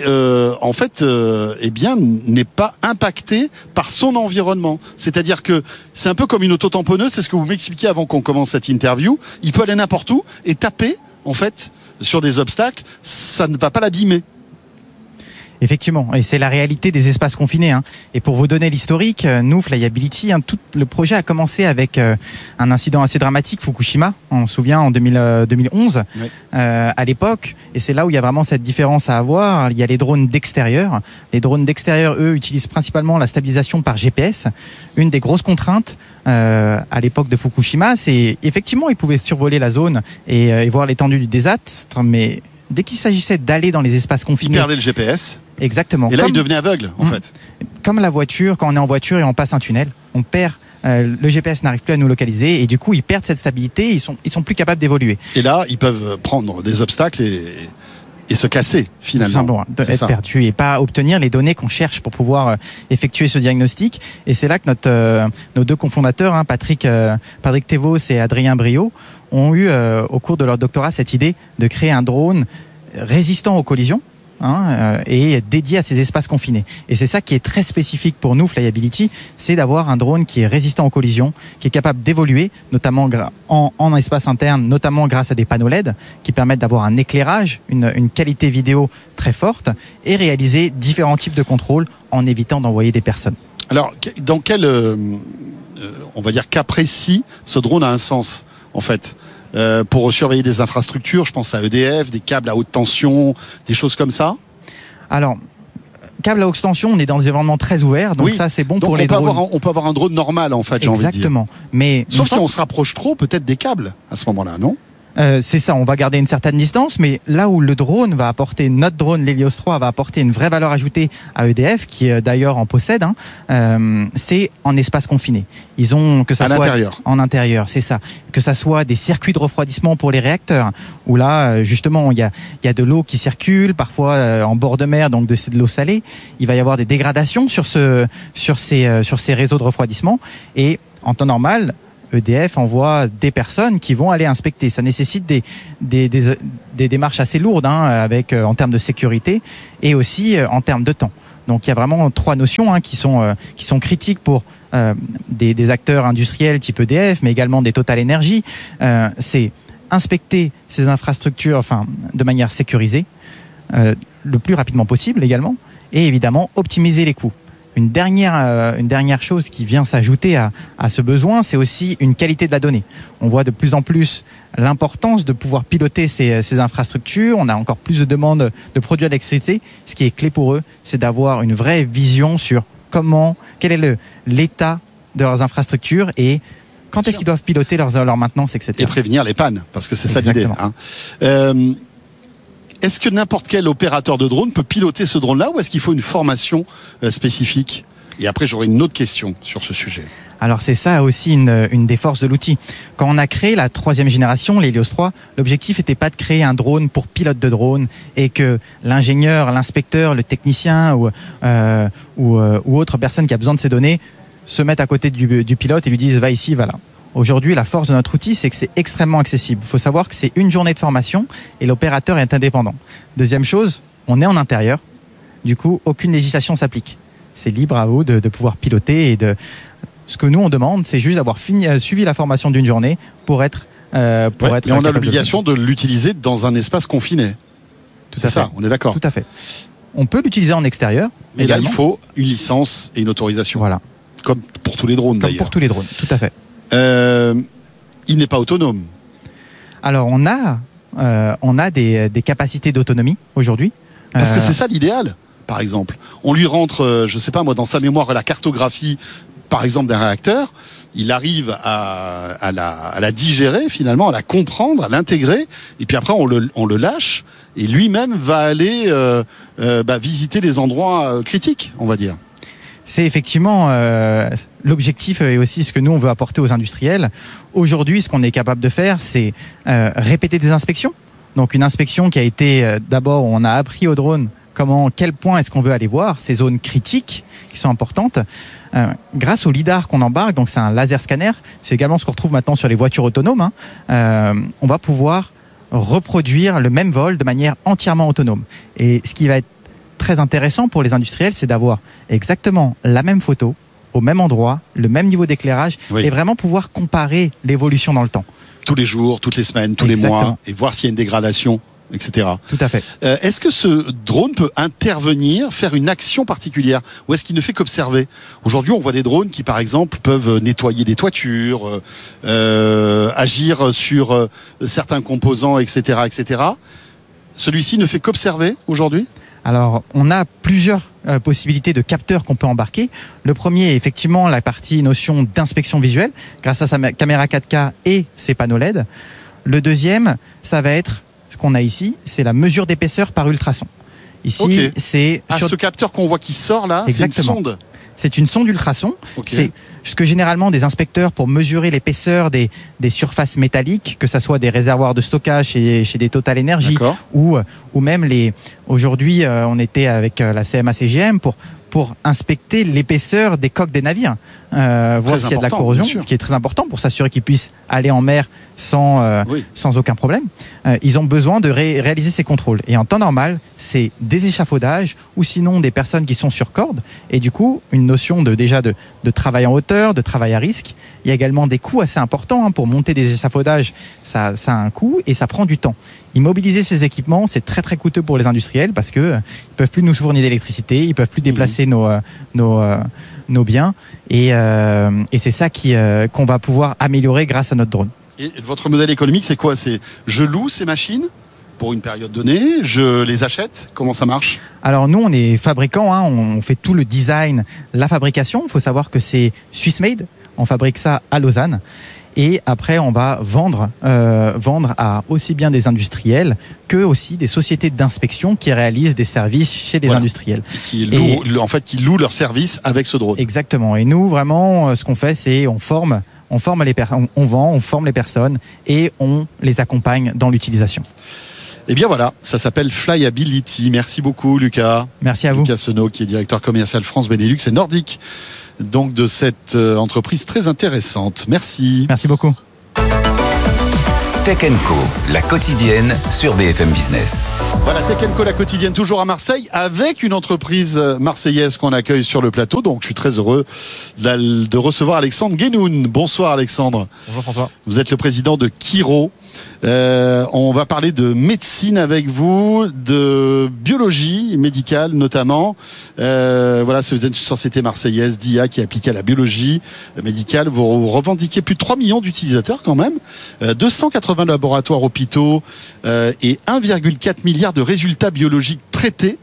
n'est pas impacté par son environnement. C'est-à-dire que c'est un peu comme une auto-tamponneuse, c'est ce que vous m'expliquiez avant qu'on commence cette interview. Il peut aller n'importe où et taper en fait sur des obstacles, ça ne va pas l'abîmer. Effectivement, et c'est la réalité des espaces confinés. Et pour vous donner l'historique, nous, Flyability, tout le projet a commencé avec un incident assez dramatique, Fukushima, on se souvient, en 2011, oui. À l'époque. Et c'est là où il y a vraiment cette différence à avoir. Il y a les drones d'extérieur. Les drones d'extérieur, eux, utilisent principalement la stabilisation par GPS. Une des grosses contraintes à l'époque de Fukushima, c'est effectivement, ils pouvaient survoler la zone et voir l'étendue du désastre, mais dès qu'il s'agissait d'aller dans les espaces confinés... Ils perdaient le GPS. Exactement. Et là, ils devenaient aveugles, en fait. Comme la voiture, quand on est en voiture et on passe un tunnel, on perd... le GPS n'arrive plus à nous localiser, et du coup, ils perdent cette stabilité, ils sont plus capables d'évoluer. Et là, ils peuvent prendre des obstacles et se casser, finalement. Être perdu et pas obtenir les données qu'on cherche pour pouvoir effectuer ce diagnostic. Et c'est là que nos 2 cofondateurs, Patrick Thévos et Adrien Briot, ont eu au cours de leur doctorat cette idée de créer un drone résistant aux collisions et dédié à ces espaces confinés. Et c'est ça qui est très spécifique pour nous, Flyability, c'est d'avoir un drone qui est résistant aux collisions, qui est capable d'évoluer, notamment en espace interne, notamment grâce à des panneaux LED qui permettent d'avoir un éclairage, une qualité vidéo très forte, et réaliser différents types de contrôles en évitant d'envoyer des personnes. Alors, dans quel on va dire cas précis ce drone a un sens, en fait? Pour surveiller des infrastructures, je pense à EDF, des câbles à haute tension, des choses comme ça. Alors, câbles à haute tension, on est dans des environnements très ouverts, donc ça c'est bon pour les drones. On peut avoir un drone normal, en fait, j'ai envie de dire. Exactement. Mais sauf si on se rapproche trop peut-être des câbles à ce moment-là, non ? C'est ça, on va garder une certaine distance, mais là où le drone va apporter, notre drone, l'Helios 3, va apporter une vraie valeur ajoutée à EDF, qui d'ailleurs en possède, c'est en espace confiné. Ils ont que ça soit en intérieur, c'est ça. Que ça soit des circuits de refroidissement pour les réacteurs, où là, justement, il y a de l'eau qui circule, parfois en bord de mer, donc c'est de l'eau salée. Il va y avoir des dégradations sur ces réseaux de refroidissement, et en temps normal, EDF envoie des personnes qui vont aller inspecter. Ça nécessite des démarches assez lourdes, avec en termes de sécurité et aussi en termes de temps. Donc il y a vraiment 3 notions qui sont critiques pour des acteurs industriels type EDF, mais également des Total Energy. C'est inspecter ces infrastructures, de manière sécurisée, le plus rapidement possible également, et évidemment optimiser les coûts. Une dernière chose qui vient s'ajouter à ce besoin, c'est aussi une qualité de la donnée. On voit de plus en plus l'importance de pouvoir piloter ces infrastructures. On a encore plus de demandes de produits d'électricité. Ce qui est clé pour eux, c'est d'avoir une vraie vision sur quel est l'état de leurs infrastructures et quand est-ce qu'ils doivent piloter leur maintenance, etc. Et prévenir les pannes, parce que c'est ça l'idée. Est-ce que n'importe quel opérateur de drone peut piloter ce drone-là, ou est-ce qu'il faut une formation spécifique ? Et après, j'aurai une autre question sur ce sujet. Alors c'est ça aussi une des forces de l'outil. Quand on a créé la 3e génération, l'Helios 3, l'objectif n'était pas de créer un drone pour pilote de drone et que l'ingénieur, l'inspecteur, le technicien ou autre personne qui a besoin de ces données se mette à côté du pilote et lui dise « va ici, va là ». Aujourd'hui, la force de notre outil, c'est que c'est extrêmement accessible. Il faut savoir que c'est une journée de formation et l'opérateur est indépendant. Deuxième chose, on est en intérieur. Du coup, aucune législation s'applique. C'est libre à vous de pouvoir piloter ce que nous, on demande, c'est juste d'avoir suivi la formation d'une journée pour être... Et on a l'obligation de l'utiliser dans un espace confiné. C'est ça, on est d'accord. Tout à fait. On peut l'utiliser en extérieur. Mais également. Là, il faut une licence et une autorisation. Voilà. Comme pour tous les drones, d'ailleurs. Comme pour tous les drones, tout à fait. Il n'est pas autonome. Alors on a des capacités d'autonomie aujourd'hui. Parce que c'est ça l'idéal, par exemple. On lui rentre, je sais pas moi, dans sa mémoire la cartographie, par exemple, d'un réacteur. Il arrive à la digérer finalement, à la comprendre, à l'intégrer, et puis après on le lâche, et lui-même va aller visiter les endroits critiques, on va dire. C'est effectivement l'objectif et aussi ce que nous on veut apporter aux industriels. Aujourd'hui, ce qu'on est capable de faire, c'est répéter des inspections. Donc une inspection qui a été d'abord, on a appris au drone quel point est-ce qu'on veut aller voir, ces zones critiques qui sont importantes. Grâce au lidar qu'on embarque, donc c'est un laser scanner, c'est également ce qu'on retrouve maintenant sur les voitures autonomes. On va pouvoir reproduire le même vol de manière entièrement autonome. Et ce qui va être très intéressant pour les industriels, c'est d'avoir exactement la même photo, au même endroit, le même niveau d'éclairage, et vraiment pouvoir comparer l'évolution dans le temps. Tous les jours, toutes les semaines, tous les mois, et voir s'il y a une dégradation, etc. Tout à fait. Est-ce que ce drone peut intervenir, faire une action particulière, ou est-ce qu'il ne fait qu'observer ? Aujourd'hui, on voit des drones qui, par exemple, peuvent nettoyer des toitures, agir sur certains composants, etc., etc. Celui-ci ne fait qu'observer aujourd'hui ? Alors, on a plusieurs possibilités de capteurs qu'on peut embarquer. Le premier est effectivement la partie notion d'inspection visuelle, grâce à sa caméra 4K et ses panneaux LED. Le deuxième, ça va être ce qu'on a ici, c'est la mesure d'épaisseur par ultrason. Ici, c'est... ce capteur qu'on voit qui sort là, c'est une sonde. C'est une sonde ultrason. C'est ce que généralement des inspecteurs, pour mesurer l'épaisseur des surfaces métalliques, que ce soit des réservoirs de stockage chez des Total Energy, ou même aujourd'hui, on était avec la CMA-CGM pour inspecter l'épaisseur des coques des navires, voir s'il y a de la corrosion, ce qui est très important pour s'assurer qu'ils puissent aller en mer sans aucun problème. Ils ont besoin de réaliser ces contrôles. Et en temps normal, c'est des échafaudages ou sinon des personnes qui sont sur corde. Et du coup, une notion de travail en hauteur, de travail à risque. Il y a également des coûts assez importants pour monter des échafaudages. Ça a un coût et ça prend du temps. Immobiliser ces équipements, c'est très très coûteux pour les industriels parce que ils peuvent plus nous fournir d'électricité, ils peuvent plus déplacer nos biens et c'est ça qu'on va pouvoir améliorer grâce à notre drone. Et votre modèle économique, c'est quoi ? C'est je loue ces machines pour une période donnée, je les achète ? Comment ça marche ? Alors nous, on est fabricant, on fait tout le design, la fabrication. Il faut savoir que c'est Swiss made, on fabrique ça à Lausanne. Et après, on va vendre à aussi bien des industriels que aussi des sociétés d'inspection qui réalisent des services chez des industriels. Qui louent leurs services avec ce drone. Exactement. Et nous, vraiment, ce qu'on fait, c'est on forme on forme les personnes et on les accompagne dans l'utilisation. Eh bien voilà, ça s'appelle Flyability. Merci beaucoup Lucas. Merci à vous. Lucas Senot qui est directeur commercial France Benelux et Nordique, donc de cette entreprise très intéressante. Merci. Merci beaucoup. Tech & Co, la quotidienne sur BFM Business. Voilà, Tech & Co, la quotidienne, toujours à Marseille, avec une entreprise marseillaise qu'on accueille sur le plateau. Donc, je suis très heureux de recevoir Alexandre Guénoun. Bonsoir Alexandre. Bonjour François. Vous êtes le président de Quiro. On va parler de médecine avec vous, de biologie médicale notamment. Voilà, vous êtes une société marseillaise d'IA qui est appliquée à la biologie médicale. Vous revendiquez plus de 3 millions d'utilisateurs quand même, 280 laboratoires hôpitaux et 1,4 milliard de résultats biologiques traités.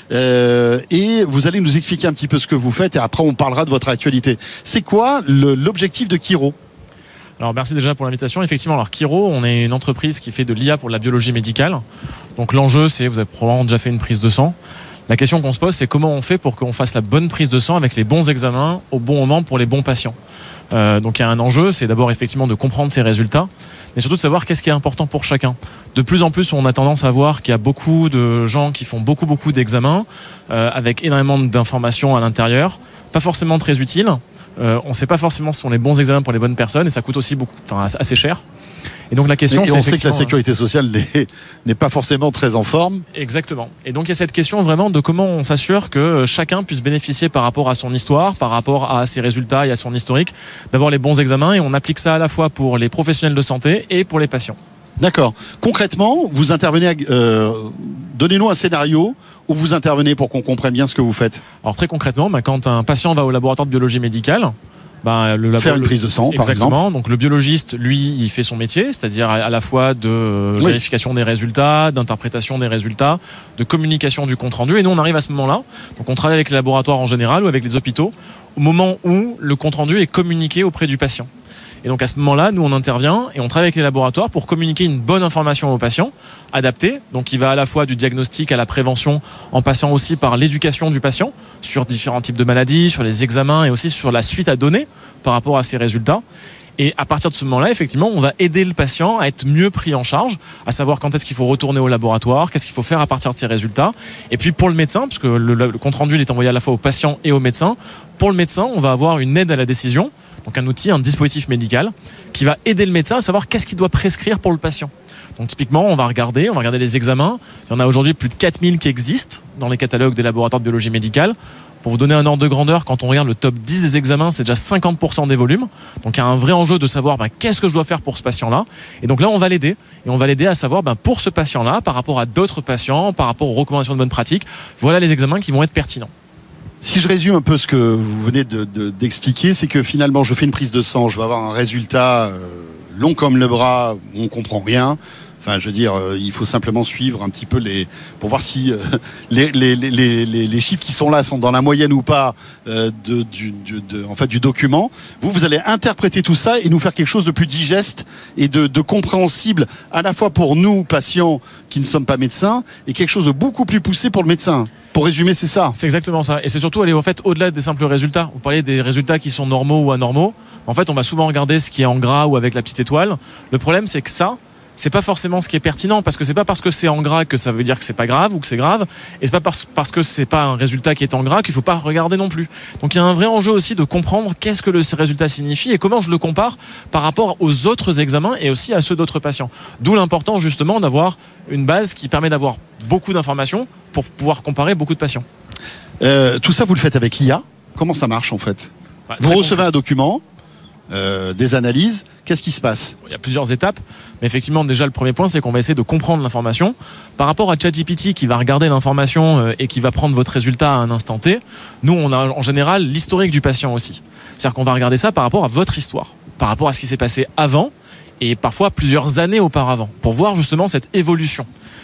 Et vous allez nous expliquer un petit peu ce que vous faites et après on parlera de votre actualité. C'est quoi l'objectif de Quiro ? Alors merci déjà pour l'invitation. Effectivement, alors Quiro, on est une entreprise qui fait de l'IA pour la biologie médicale. Donc l'enjeu, c'est, vous avez probablement déjà fait une prise de sang. La question qu'on se pose, c'est comment on fait pour qu'on fasse la bonne prise de sang avec les bons examens au bon moment pour les bons patients. Donc il y a un enjeu, c'est d'abord effectivement de comprendre ces résultats, mais surtout de savoir qu'est-ce qui est important pour chacun. De plus en plus, on a tendance à voir qu'il y a beaucoup de gens qui font beaucoup d'examens avec énormément d'informations à l'intérieur, pas forcément très utiles. On ne sait pas forcément si ce sont les bons examens pour les bonnes personnes et ça coûte aussi assez cher. Et donc la question, c'est on sait que la sécurité sociale n'est pas forcément très en forme. Exactement. Et donc il y a cette question vraiment de comment on s'assure que chacun puisse bénéficier par rapport à son histoire, par rapport à ses résultats et à son historique, d'avoir les bons examens, et on applique ça à la fois pour les professionnels de santé et pour les patients. D'accord. Concrètement, vous intervenez. Donnez-nous un scénario où vous intervenez pour qu'on comprenne bien ce que vous faites. Alors très concrètement, quand un patient va au laboratoire de biologie médicale, faire une prise de sang, par exemple. Donc le biologiste, lui, il fait son métier, c'est-à-dire à la fois de vérification des résultats, d'interprétation des résultats, de communication du compte-rendu. Et nous, on arrive à ce moment-là. Donc on travaille avec les laboratoires en général ou avec les hôpitaux au moment où le compte-rendu est communiqué auprès du patient. Et donc à ce moment-là, nous on intervient et on travaille avec les laboratoires pour communiquer une bonne information au patient, adaptée. Donc il va à la fois du diagnostic à la prévention, en passant aussi par l'éducation du patient sur différents types de maladies, sur les examens et aussi sur la suite à donner par rapport à ces résultats. Et à partir de ce moment-là, effectivement, on va aider le patient à être mieux pris en charge, à savoir quand est-ce qu'il faut retourner au laboratoire, qu'est-ce qu'il faut faire à partir de ces résultats. Et puis pour le médecin, parce que le compte-rendu est envoyé à la fois au patient et au médecin, pour le médecin, on va avoir une aide à la décision, donc un outil, un dispositif médical qui va aider le médecin à savoir qu'est-ce qu'il doit prescrire pour le patient. Donc typiquement, on va regarder les examens. Il y en a aujourd'hui plus de 4000 qui existent dans les catalogues des laboratoires de biologie médicale. Pour vous donner un ordre de grandeur, quand on regarde le top 10 des examens, c'est déjà 50% des volumes. Donc il y a un vrai enjeu de savoir qu'est-ce que je dois faire pour ce patient-là. Et donc là, on va l'aider. Et on va l'aider à savoir pour ce patient-là, par rapport à d'autres patients, par rapport aux recommandations de bonne pratique, voilà les examens qui vont être pertinents. Si je résume un peu ce que vous venez d'expliquer, c'est que finalement, je fais une prise de sang, je vais avoir un résultat long comme le bras, on comprend rien. Enfin, je veux dire, il faut simplement suivre un petit peu pour voir si les chiffres qui sont là sont dans la moyenne ou pas du document. Vous allez interpréter tout ça et nous faire quelque chose de plus digeste et de compréhensible à la fois pour nous, patients qui ne sommes pas médecins, et quelque chose de beaucoup plus poussé pour le médecin. Pour résumer, c'est ça. C'est exactement ça. Et c'est surtout aller au-delà des simples résultats. Vous parlez des résultats qui sont normaux ou anormaux. En fait, on va souvent regarder ce qui est en gras ou avec la petite étoile. Le problème, c'est que ça, c'est pas forcément ce qui est pertinent, parce que c'est pas parce que c'est en gras que ça veut dire que c'est pas grave ou que c'est grave, et c'est pas parce que c'est pas un résultat qui est en gras qu'il faut pas regarder non plus. Donc il y a un vrai enjeu aussi de comprendre qu'est-ce que le résultat signifie et comment je le compare par rapport aux autres examens et aussi à ceux d'autres patients. D'où l'important justement d'avoir une base qui permet d'avoir beaucoup d'informations pour pouvoir comparer beaucoup de patients. Tout ça, vous le faites avec l'IA. Comment ça marche en fait ? Vous recevez un document, des analyses, qu'est-ce qui se passe ? Il y a plusieurs étapes, mais effectivement déjà le premier point, c'est qu'on va essayer de comprendre l'information par rapport à ChatGPT qui va regarder l'information et qui va prendre votre résultat à un instant T. Nous, on a en général l'historique du patient aussi, c'est-à-dire qu'on va regarder ça par rapport à votre histoire, par rapport à ce qui s'est passé avant et parfois plusieurs années auparavant, pour voir justement cette évolution.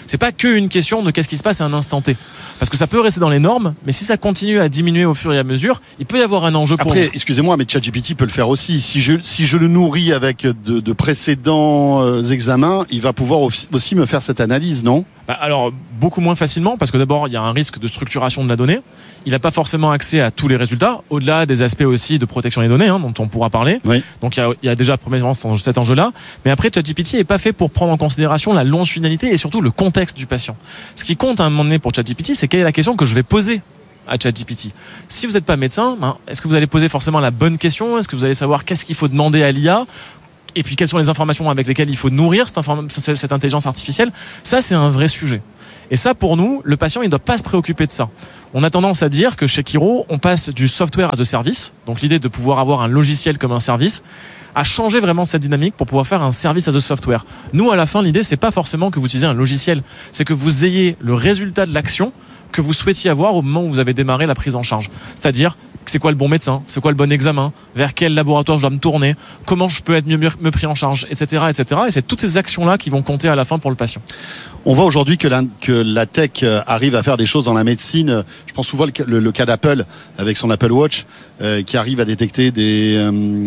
c'est pas qu'une question de qu'est-ce qui se passe à un instant T. Parce que ça peut rester dans les normes, mais si ça continue à diminuer au fur et à mesure, il peut y avoir un enjeu pour Après, nous. excusez-moi, mais ChatGPT peut le faire aussi. Si je le nourris avec de précédents examens, il va pouvoir aussi me faire cette analyse, non ? Alors, beaucoup moins facilement, parce que d'abord, il y a un risque de structuration de la donnée. Il n'a pas forcément accès à tous les résultats, au-delà des aspects aussi de protection des données, dont on pourra parler. Oui. Donc, il y a déjà, premièrement, cet enjeu-là. Mais après, ChatGPT n'est pas fait pour prendre en considération la longitudinalité et surtout le contexte du patient. Ce qui compte à un moment donné pour ChatGPT, c'est quelle est la question que je vais poser à ChatGPT. Si vous n'êtes pas médecin, est-ce que vous allez poser forcément la bonne question ? Est-ce que vous allez savoir qu'est-ce qu'il faut demander à l'IA ? Et puis, quelles sont les informations avec lesquelles il faut nourrir cette intelligence artificielle ? Ça, c'est un vrai sujet. Et ça, pour nous, le patient, il ne doit pas se préoccuper de ça. On a tendance à dire que chez Kiro, on passe du software as a service, donc l'idée de pouvoir avoir un logiciel comme un service, à changer vraiment cette dynamique pour pouvoir faire un service as a software. Nous, à la fin, l'idée, c'est pas forcément que vous utilisez un logiciel, c'est que vous ayez le résultat de l'action que vous souhaitiez avoir au moment où vous avez démarré la prise en charge. C'est-à-dire, c'est quoi le bon médecin, c'est quoi le bon examen, vers quel laboratoire je dois me tourner, comment je peux être mieux pris en charge, etc., etc. Et c'est toutes ces actions-là qui vont compter à la fin pour le patient. On voit aujourd'hui que la tech arrive à faire des choses dans la médecine. Je pense souvent le cas d'Apple avec son Apple Watch qui arrive à détecter des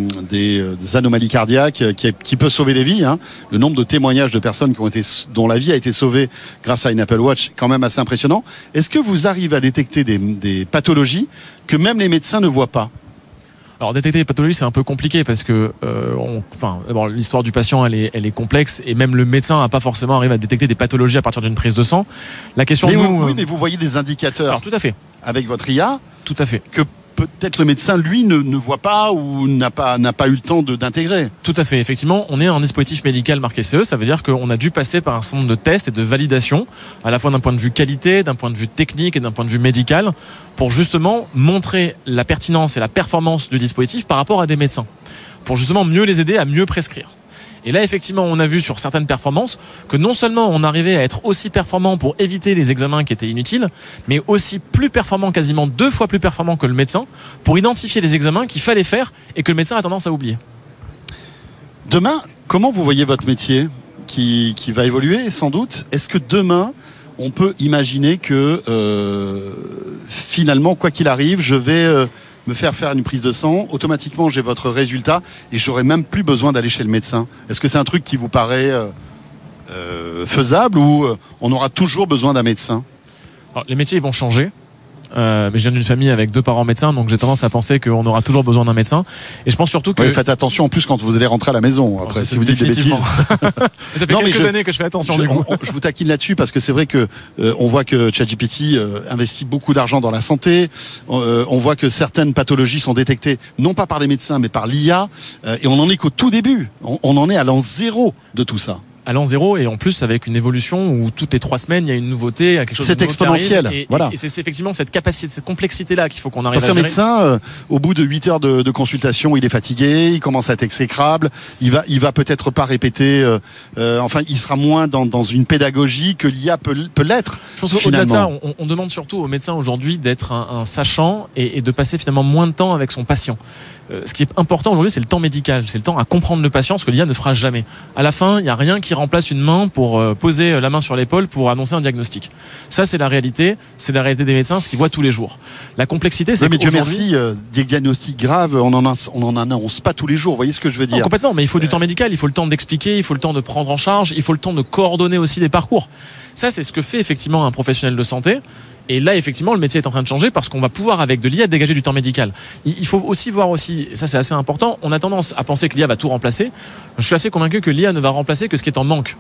anomalies cardiaques, qui peut sauver des vies. Le nombre de témoignages de personnes dont la vie a été sauvée grâce à une Apple Watch, quand même assez impressionnant. Est-ce que vous arrivez à détecter des pathologies que même les médecins ne voient pas ? Alors détecter les pathologies, c'est un peu compliqué parce que d'abord, l'histoire du patient elle est complexe et même le médecin n'a pas forcément arrivé à détecter des pathologies à partir d'une prise de sang. La question mais mais vous voyez des indicateurs. Alors tout à fait. Avec votre IA. Tout à fait. Que peut-être le médecin, lui, ne voit pas ou n'a pas eu le temps d'intégrer. Tout à fait. Effectivement, on est un dispositif médical marqué CE. Ça veut dire qu'on a dû passer par un certain nombre de tests et de validations, à la fois d'un point de vue qualité, d'un point de vue technique et d'un point de vue médical, pour justement montrer la pertinence et la performance du dispositif par rapport à des médecins, pour justement mieux les aider à mieux prescrire. Et là, effectivement, on a vu sur certaines performances que non seulement on arrivait à être aussi performant pour éviter les examens qui étaient inutiles, mais aussi plus performant, quasiment 2 fois plus performant que le médecin, pour identifier les examens qu'il fallait faire et que le médecin a tendance à oublier. Demain, comment vous voyez votre métier qui va évoluer sans doute ? Est-ce que demain, on peut imaginer que finalement, quoi qu'il arrive, je vais me faire une prise de sang, automatiquement j'ai votre résultat et j'aurai même plus besoin d'aller chez le médecin. Est-ce que c'est un truc qui vous paraît faisable ou on aura toujours besoin d'un médecin ? Alors, les métiers ils vont changer. Mais je viens d'une famille avec 2 parents médecins, donc j'ai tendance à penser qu'on aura toujours besoin d'un médecin. Et je pense surtout que... Oui, faites attention en plus quand vous allez rentrer à la maison. Après, si vous dites des bêtises. Ça fait quelques années que je fais attention du coup. Je vous taquine là-dessus parce que c'est vrai que on voit que ChatGPT investit beaucoup d'argent dans la santé. On voit que certaines pathologies sont détectées non pas par des médecins mais par l'IA. Et on en est qu'au tout début. On en est à l'an 0 de tout ça. À l'an 0 et en plus avec une évolution où toutes les 3 semaines il y a une nouveauté, quelque chose de nouveau exponentiel. Voilà. Et c'est effectivement cette capacité, cette complexité là qu'il faut qu'on arrive à gérer. Parce qu'un médecin, au bout de 8 heures de consultation, il est fatigué, il commence à être exécrable, il va peut-être pas répéter, il sera moins dans une pédagogie que l'IA peut l'être. Je pense qu'au-delà de ça, on demande surtout aux médecins aujourd'hui d'être un sachant et de passer finalement moins de temps avec son patient. Ce qui est important aujourd'hui, c'est le temps médical, c'est le temps à comprendre le patient, ce que l'IA ne fera jamais. À la fin, il n'y a rien qui remplace une main pour poser la main sur l'épaule pour annoncer un diagnostic. Ça, c'est la réalité des médecins, ce qu'ils voient tous les jours. La complexité, c'est mais Dieu merci, des diagnostics graves, on en annonce pas tous les jours. Vous voyez ce que je veux dire ? Non, complètement, mais il faut du temps médical, il faut le temps d'expliquer, il faut le temps de prendre en charge, il faut le temps de coordonner aussi des parcours. Ça, c'est ce que fait effectivement un professionnel de santé. Et là, effectivement, le métier est en train de changer parce qu'on va pouvoir, avec de l'IA, dégager du temps médical. Il faut aussi voir aussi, et ça c'est assez important, on a tendance à penser que l'IA va tout remplacer. Je suis assez convaincu que l'IA ne va remplacer que ce qui est en manque.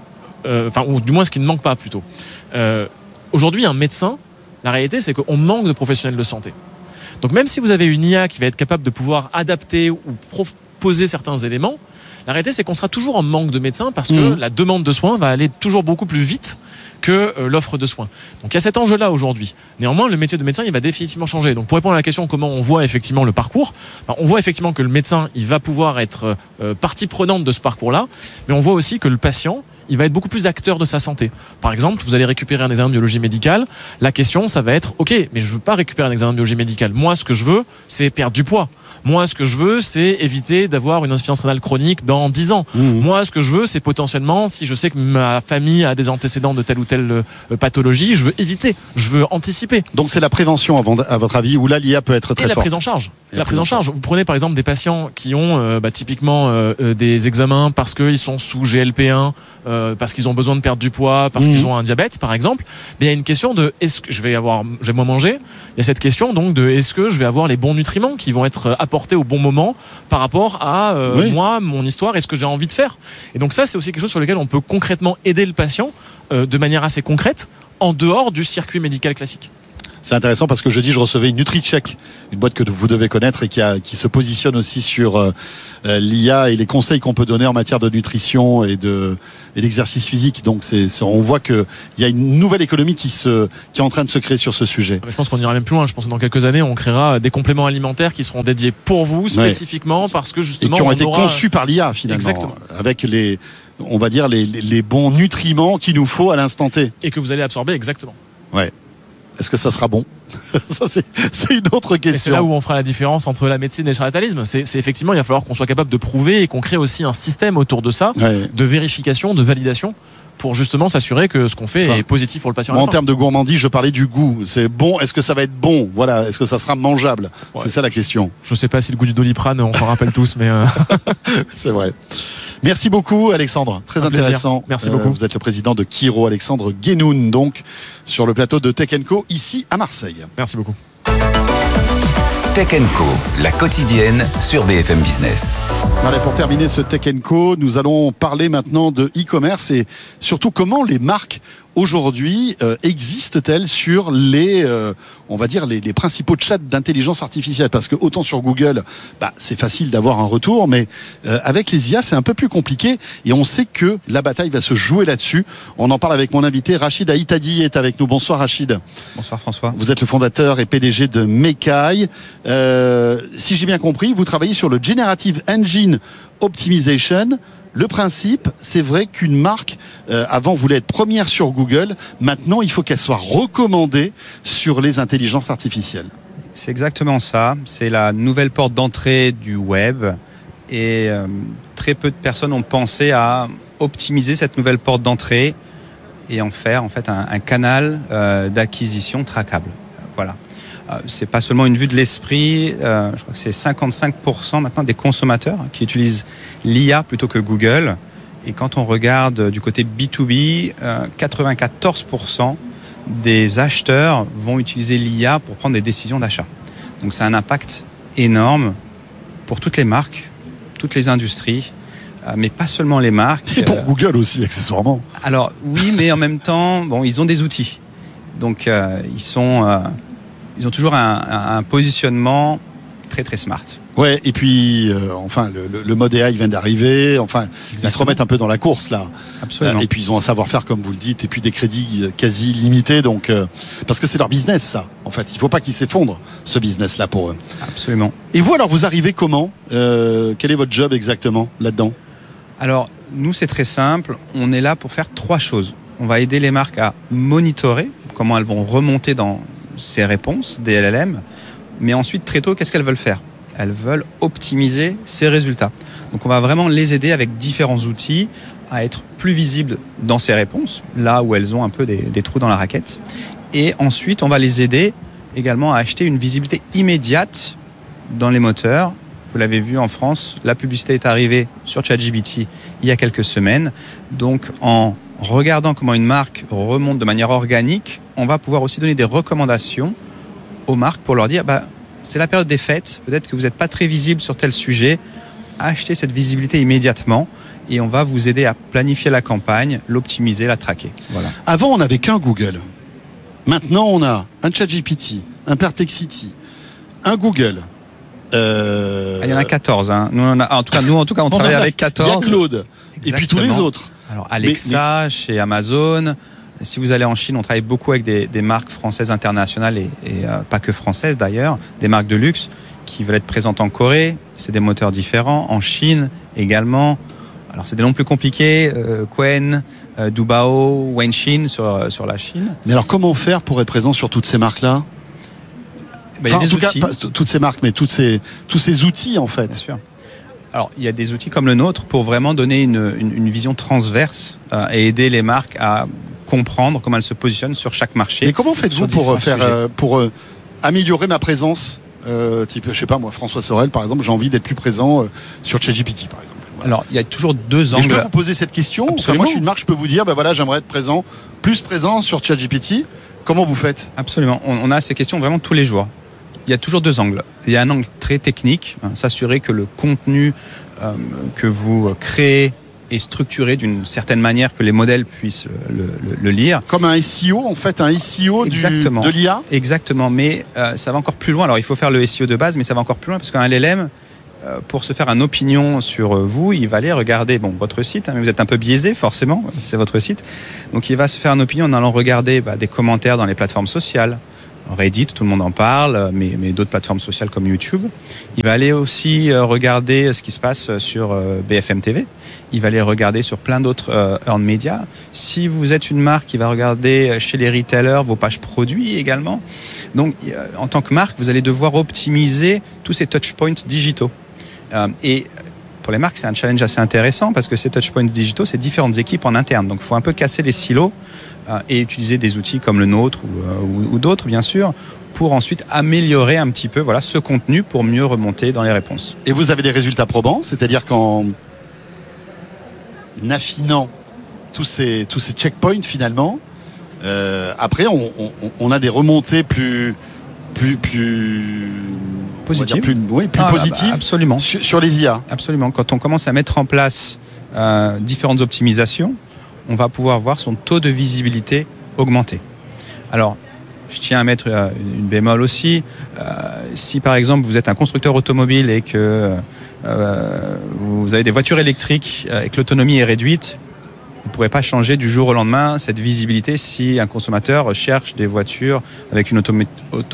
Ou du moins ce qui ne manque pas plutôt. Aujourd'hui, un médecin, la réalité, c'est qu'on manque de professionnels de santé. Donc même si vous avez une IA qui va être capable de pouvoir adapter ou proposer certains éléments, la réalité, c'est qu'on sera toujours en manque de médecins parce que la demande de soins va aller toujours beaucoup plus vite que l'offre de soins. Donc il y a cet enjeu-là aujourd'hui. Néanmoins, le métier de médecin, il va définitivement changer. Donc pour répondre à la question comment on voit effectivement le parcours, on voit effectivement que le médecin, il va pouvoir être partie prenante de ce parcours-là, mais on voit aussi que le patient, il va être beaucoup plus acteur de sa santé. Par exemple, vous allez récupérer un examen de biologie médicale. La question, ça va être, ok, mais je veux pas récupérer un examen de biologie médicale. Moi, ce que je veux, c'est perdre du poids. Moi, ce que je veux, c'est éviter d'avoir une insuffisance rénale chronique dans 10 ans. Moi, ce que je veux, c'est potentiellement, si je sais que ma famille a des antécédents de telle ou telle pathologie, je veux éviter, je veux anticiper. Donc c'est la prévention, à votre avis, où là l'IA peut être très forte. Et la prise en charge. La prise en charge. Vous prenez par exemple des patients qui ont typiquement des examens parce qu'ils sont sous GLP-1, parce qu'ils ont besoin de perdre du poids, parce qu'ils ont un diabète par exemple. Mais il y a une question de est-ce que je vais moins manger. Il y a cette question donc de est-ce que je vais avoir les bons nutriments qui vont être apportés au bon moment par rapport à moi, mon histoire et ce que j'ai envie de faire. Et donc ça, c'est aussi quelque chose sur lequel on peut concrètement aider le patient de manière assez concrète en dehors du circuit médical classique. C'est intéressant parce que jeudi, je recevais une NutriCheck, une boîte que vous devez connaître et qui se positionne aussi sur l'IA et les conseils qu'on peut donner en matière de nutrition et d'exercice physique. Donc on voit qu'il y a une nouvelle économie qui est en train de se créer sur ce sujet. Je pense qu'on ira même plus loin. Je pense que dans quelques années, on créera des compléments alimentaires qui seront dédiés pour vous spécifiquement parce que justement et qui ont été conçus par l'IA finalement. Exactement. Avec les bons nutriments qu'il nous faut à l'instant T. Et que vous allez absorber exactement. Ouais. Est-ce que ça sera bon? Ça, c'est une autre question. Et c'est là où on fera la différence entre la médecine et le charlatanisme. C'est effectivement, il va falloir qu'on soit capable de prouver et qu'on crée aussi un système autour de ça, de vérification, de validation, pour justement s'assurer que ce qu'on fait est positif pour le patient. En termes de gourmandise, je parlais du goût. C'est bon. Est-ce que ça va être bon? Voilà. Est-ce que ça sera mangeable? C'est ça la question. Je sais pas si le goût du Doliprane, on s'en rappelle tous, mais c'est vrai. Merci beaucoup, Alexandre. Très intéressant. Merci beaucoup. Vous êtes le président de Kiro, Alexandre Guénoun, donc, sur le plateau de Tech & Co, ici à Marseille. Merci beaucoup. Tech & Co, la quotidienne sur BFM Business. Allez, pour terminer ce Tech & Co, nous allons parler maintenant de e-commerce et surtout comment les marques aujourd'hui existent-elles sur les principaux chats d'intelligence artificielle, parce que autant sur Google c'est facile d'avoir un retour, mais avec les IA c'est un peu plus compliqué et on sait que la bataille va se jouer là-dessus. On en parle avec mon invité Rachid Aïtadi est avec nous. Bonsoir Rachid. Bonsoir François. Vous êtes le fondateur et PDG de Mekai. Si j'ai bien compris, vous travaillez sur le Generative Engine Optimization. Le principe, c'est vrai qu'une marque, avant, voulait être première sur Google. Maintenant, il faut qu'elle soit recommandée sur les intelligences artificielles. C'est exactement ça. C'est la nouvelle porte d'entrée du web. Et très peu de personnes ont pensé à optimiser cette nouvelle porte d'entrée et en faire en fait un canal d'acquisition traquable. Voilà. C'est pas seulement une vue de l'esprit, je crois que c'est 55% maintenant des consommateurs qui utilisent l'IA plutôt que Google. Et quand on regarde du côté B2B, 94% des acheteurs vont utiliser l'IA pour prendre des décisions d'achat. Donc c'est un impact énorme pour toutes les marques, toutes les industries, mais pas seulement les marques. Et pour Google aussi, accessoirement. Alors oui, mais en même temps, ils ont des outils. Donc ils ont toujours un positionnement très très smart. Ouais, et puis le mode AI vient d'arriver. Ils se remettent un peu dans la course là. Absolument. Et puis ils ont un savoir-faire comme vous le dites, et puis des crédits quasi limités. Donc parce que c'est leur business ça. En fait, il faut pas qu'ils s'effondrent ce business là pour eux. Absolument. Et vous alors, vous arrivez comment? Quel est votre job exactement là-dedans? Alors nous c'est très simple. On est là pour faire 3 choses. On va aider les marques à monitorer comment elles vont remonter dans ces réponses des LLM, mais ensuite très tôt, qu'est-ce qu'elles veulent faire? Elles veulent optimiser ces résultats. Donc on va vraiment les aider avec différents outils à être plus visibles dans ces réponses, là où elles ont un peu des trous dans la raquette. Et ensuite, on va les aider également à acheter une visibilité immédiate dans les moteurs. Vous l'avez vu en France, la publicité est arrivée sur ChatGPT il y a quelques semaines. Donc en regardant comment une marque remonte de manière organique, on va pouvoir aussi donner des recommandations aux marques pour leur dire c'est la période des fêtes, peut-être que vous n'êtes pas très visible sur tel sujet, achetez cette visibilité immédiatement et on va vous aider à planifier la campagne, l'optimiser, la traquer. Voilà. Avant, on n'avait qu'un Google. Maintenant, on a un ChatGPT, un Perplexity, un Google. Il y en a 14. Hein. En tout cas, on travaille avec 14. Il y a Claude. Exactement. Et puis tous les autres. Alors Alexa, chez Amazon. Si vous allez en Chine, on travaille beaucoup avec des marques françaises internationales et pas que françaises d'ailleurs, des marques de luxe qui veulent être présentes en Corée. C'est des moteurs différents. En Chine également. Alors c'est des noms plus compliqués. Qwen, Dubao, Wenshin sur la Chine. Mais alors comment faire pour être présent sur toutes ces marques-là? Enfin, en tout cas, pas toutes ces marques, mais tous ces outils en fait. Bien sûr. Alors, il y a des outils comme le nôtre pour vraiment donner une vision transverse et aider les marques à comprendre comment elles se positionnent sur chaque marché. Mais comment faites-vous pour améliorer ma présence type, je sais pas moi, François Sorel par exemple, j'ai envie d'être plus présent sur ChatGPT par exemple. Voilà. Alors, il y a toujours deux angles. Et je peux vous poser cette question. Enfin, moi, je suis une marque, je peux vous dire, voilà, j'aimerais être plus présent sur ChatGPT. Comment vous faites ? Absolument. On a ces questions vraiment tous les jours. Il y a toujours deux angles. Il y a un angle très technique, s'assurer que le contenu que vous créez est structuré d'une certaine manière que les modèles puissent le lire. Comme un SEO, en fait, un SEO de l'IA ? Exactement, mais ça va encore plus loin. Alors, il faut faire le SEO de base, mais ça va encore plus loin parce qu'un LLM, pour se faire une opinion sur vous, il va aller regarder votre site, mais vous êtes un peu biaisé forcément, c'est votre site. Donc, il va se faire une opinion en allant regarder des commentaires dans les plateformes sociales. Reddit, tout le monde en parle, mais d'autres plateformes sociales comme YouTube. Il va aller aussi regarder ce qui se passe sur BFM TV. Il va aller regarder sur plein d'autres earned media. Si vous êtes une marque, il va regarder chez les retailers vos pages produits également. Donc, en tant que marque, vous allez devoir optimiser tous ces touchpoints digitaux. Et pour les marques, c'est un challenge assez intéressant parce que ces touchpoints digitaux, c'est différentes équipes en interne. Donc, il faut un peu casser les silos et utiliser des outils comme le nôtre ou d'autres, bien sûr, pour ensuite améliorer un petit peu ce contenu pour mieux remonter dans les réponses. Et vous avez des résultats probants, c'est-à-dire qu'en affinant tous ces checkpoints, finalement, après, on a des remontées plus positive. Plus positive absolument. Sur les IA. Absolument. Quand on commence à mettre en place différentes optimisations, on va pouvoir voir son taux de visibilité augmenter. Alors, je tiens à mettre une bémol aussi. Si par exemple vous êtes un constructeur automobile et que vous avez des voitures électriques et que l'autonomie est réduite, vous ne pourrez pas changer du jour au lendemain cette visibilité si un consommateur cherche des voitures avec une autonomie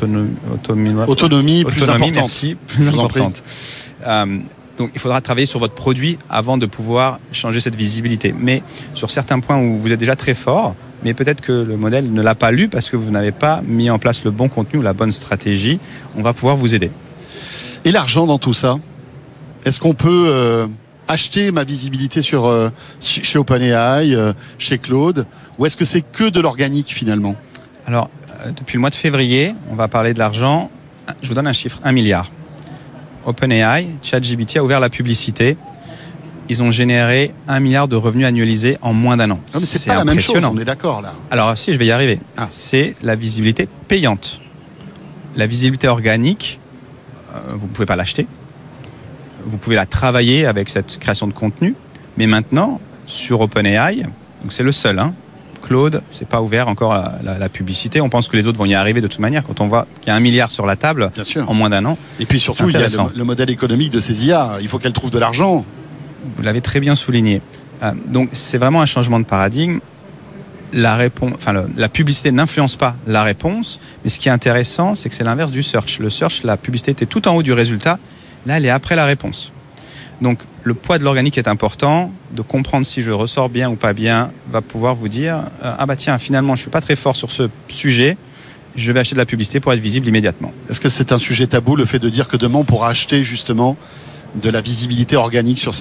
plus importante. Merci, plus importante. Donc il faudra travailler sur votre produit avant de pouvoir changer cette visibilité. Mais sur certains points où vous êtes déjà très fort, mais peut-être que le modèle ne l'a pas lu parce que vous n'avez pas mis en place le bon contenu ou la bonne stratégie, on va pouvoir vous aider. Et l'argent dans tout ça ? Est-ce qu'on peut acheter ma visibilité chez OpenAI, chez Claude, ou est-ce que c'est que de l'organique finalement ? Alors, depuis le mois de février, on va parler de l'argent. Je vous donne un chiffre, 1 milliard. OpenAI, ChatGPT a ouvert la publicité. Ils ont généré 1 milliard de revenus annualisés en moins d'un an. Non, mais c'est pas la même chose, on est d'accord là. Alors si, je vais y arriver. C'est la visibilité payante. La visibilité organique, vous ne pouvez pas l'acheter. Vous pouvez la travailler avec cette création de contenu. Mais maintenant, sur OpenAI, donc c'est le seul, Claude, c'est pas ouvert encore la publicité. On pense que les autres vont y arriver de toute manière. Quand on voit qu'il y a 1 milliard sur la table en moins d'un an. Et puis surtout, il y a le modèle économique de ces IA. Il faut qu'elles trouvent de l'argent. Vous l'avez très bien souligné. Donc c'est vraiment un changement de paradigme. La publicité n'influence pas la réponse. Mais ce qui est intéressant, c'est que c'est l'inverse du search. Le search, la publicité était tout en haut du résultat. Là, elle est après la réponse. Donc, le poids de l'organique est important. De comprendre si je ressors bien ou pas bien va pouvoir vous dire tiens, finalement, je suis pas très fort sur ce sujet. Je vais acheter de la publicité pour être visible immédiatement. Est-ce que c'est un sujet tabou, le fait de dire que demain, on pourra acheter justement de la visibilité organique sur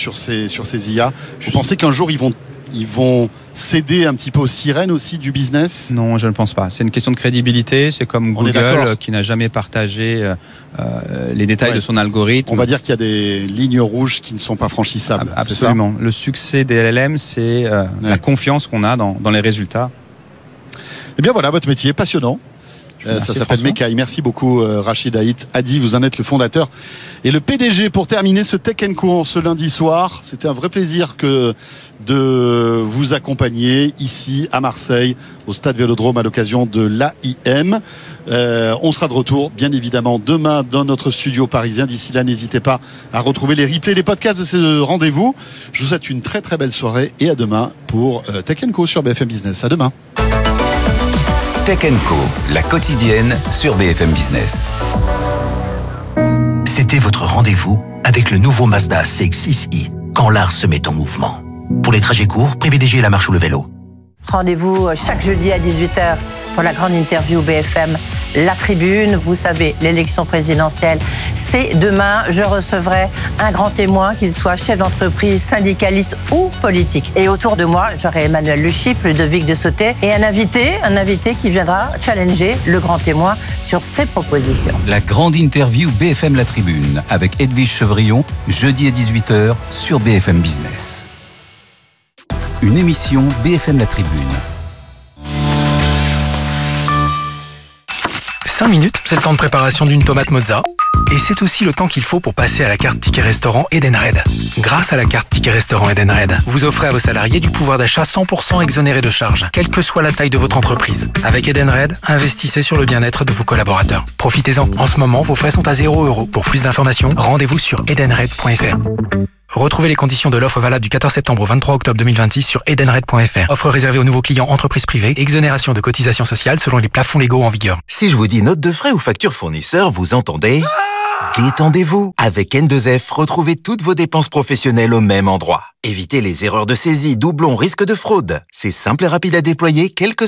ces IA ? Vous pensez qu'un jour, ils vont céder un petit peu aux sirènes aussi du business ? Non, je ne pense pas. C'est une question de crédibilité. C'est comme Google qui n'a jamais partagé les détails de son algorithme. On va dire qu'il y a des lignes rouges qui ne sont pas franchissables. Absolument. Le succès des LLM, c'est la confiance qu'on a dans les résultats. Eh bien voilà, votre métier est passionnant. Ça s'appelle Mekai. Merci beaucoup Rachid Hadi, vous en êtes le fondateur et le PDG. Pour terminer ce Tech & Co ce lundi soir, c'était un vrai plaisir de vous accompagner ici à Marseille au Stade Vélodrome à l'occasion de l'AIM. On sera de retour bien évidemment demain dans notre studio parisien. D'ici là, n'hésitez pas à retrouver les replays, les podcasts de ce rendez-vous. Je vous souhaite une très très belle soirée et à demain pour Tech & Co sur BFM Business. À demain. Tech & Co, la quotidienne sur BFM Business. C'était votre rendez-vous avec le nouveau Mazda CX-6i, quand l'art se met en mouvement. Pour les trajets courts, privilégiez la marche ou le vélo. Rendez-vous chaque jeudi à 18h pour la grande interview BFM La Tribune. Vous savez, l'élection présidentielle, c'est demain. Je recevrai un grand témoin, qu'il soit chef d'entreprise, syndicaliste ou politique. Et autour de moi, j'aurai Emmanuel Le Chypre, Ludovic de Sauté et un invité qui viendra challenger le grand témoin sur ses propositions. La grande interview BFM La Tribune avec Edwige Chevrillon, jeudi à 18h sur BFM Business. Une émission BFM La Tribune. 5 minutes, c'est le temps de préparation d'une tomate mozza. Et c'est aussi le temps qu'il faut pour passer à la carte Ticket Restaurant Edenred. Grâce à la carte Ticket Restaurant Edenred, vous offrez à vos salariés du pouvoir d'achat 100% exonéré de charges, quelle que soit la taille de votre entreprise. Avec Edenred, investissez sur le bien-être de vos collaborateurs. Profitez-en. En ce moment, vos frais sont à 0 €. Pour plus d'informations, rendez-vous sur edenred.fr. Retrouvez les conditions de l'offre valable du 14 septembre au 23 octobre 2026 sur edenred.fr. Offre réservée aux nouveaux clients entreprises privées. Exonération de cotisations sociales selon les plafonds légaux en vigueur. Si je vous dis note de frais ou facture fournisseur, vous entendez ? Détendez-vous. Avec N2F, retrouvez toutes vos dépenses professionnelles au même endroit. Évitez les erreurs de saisie, doublons, risques de fraude. C'est simple et rapide à déployer, quel que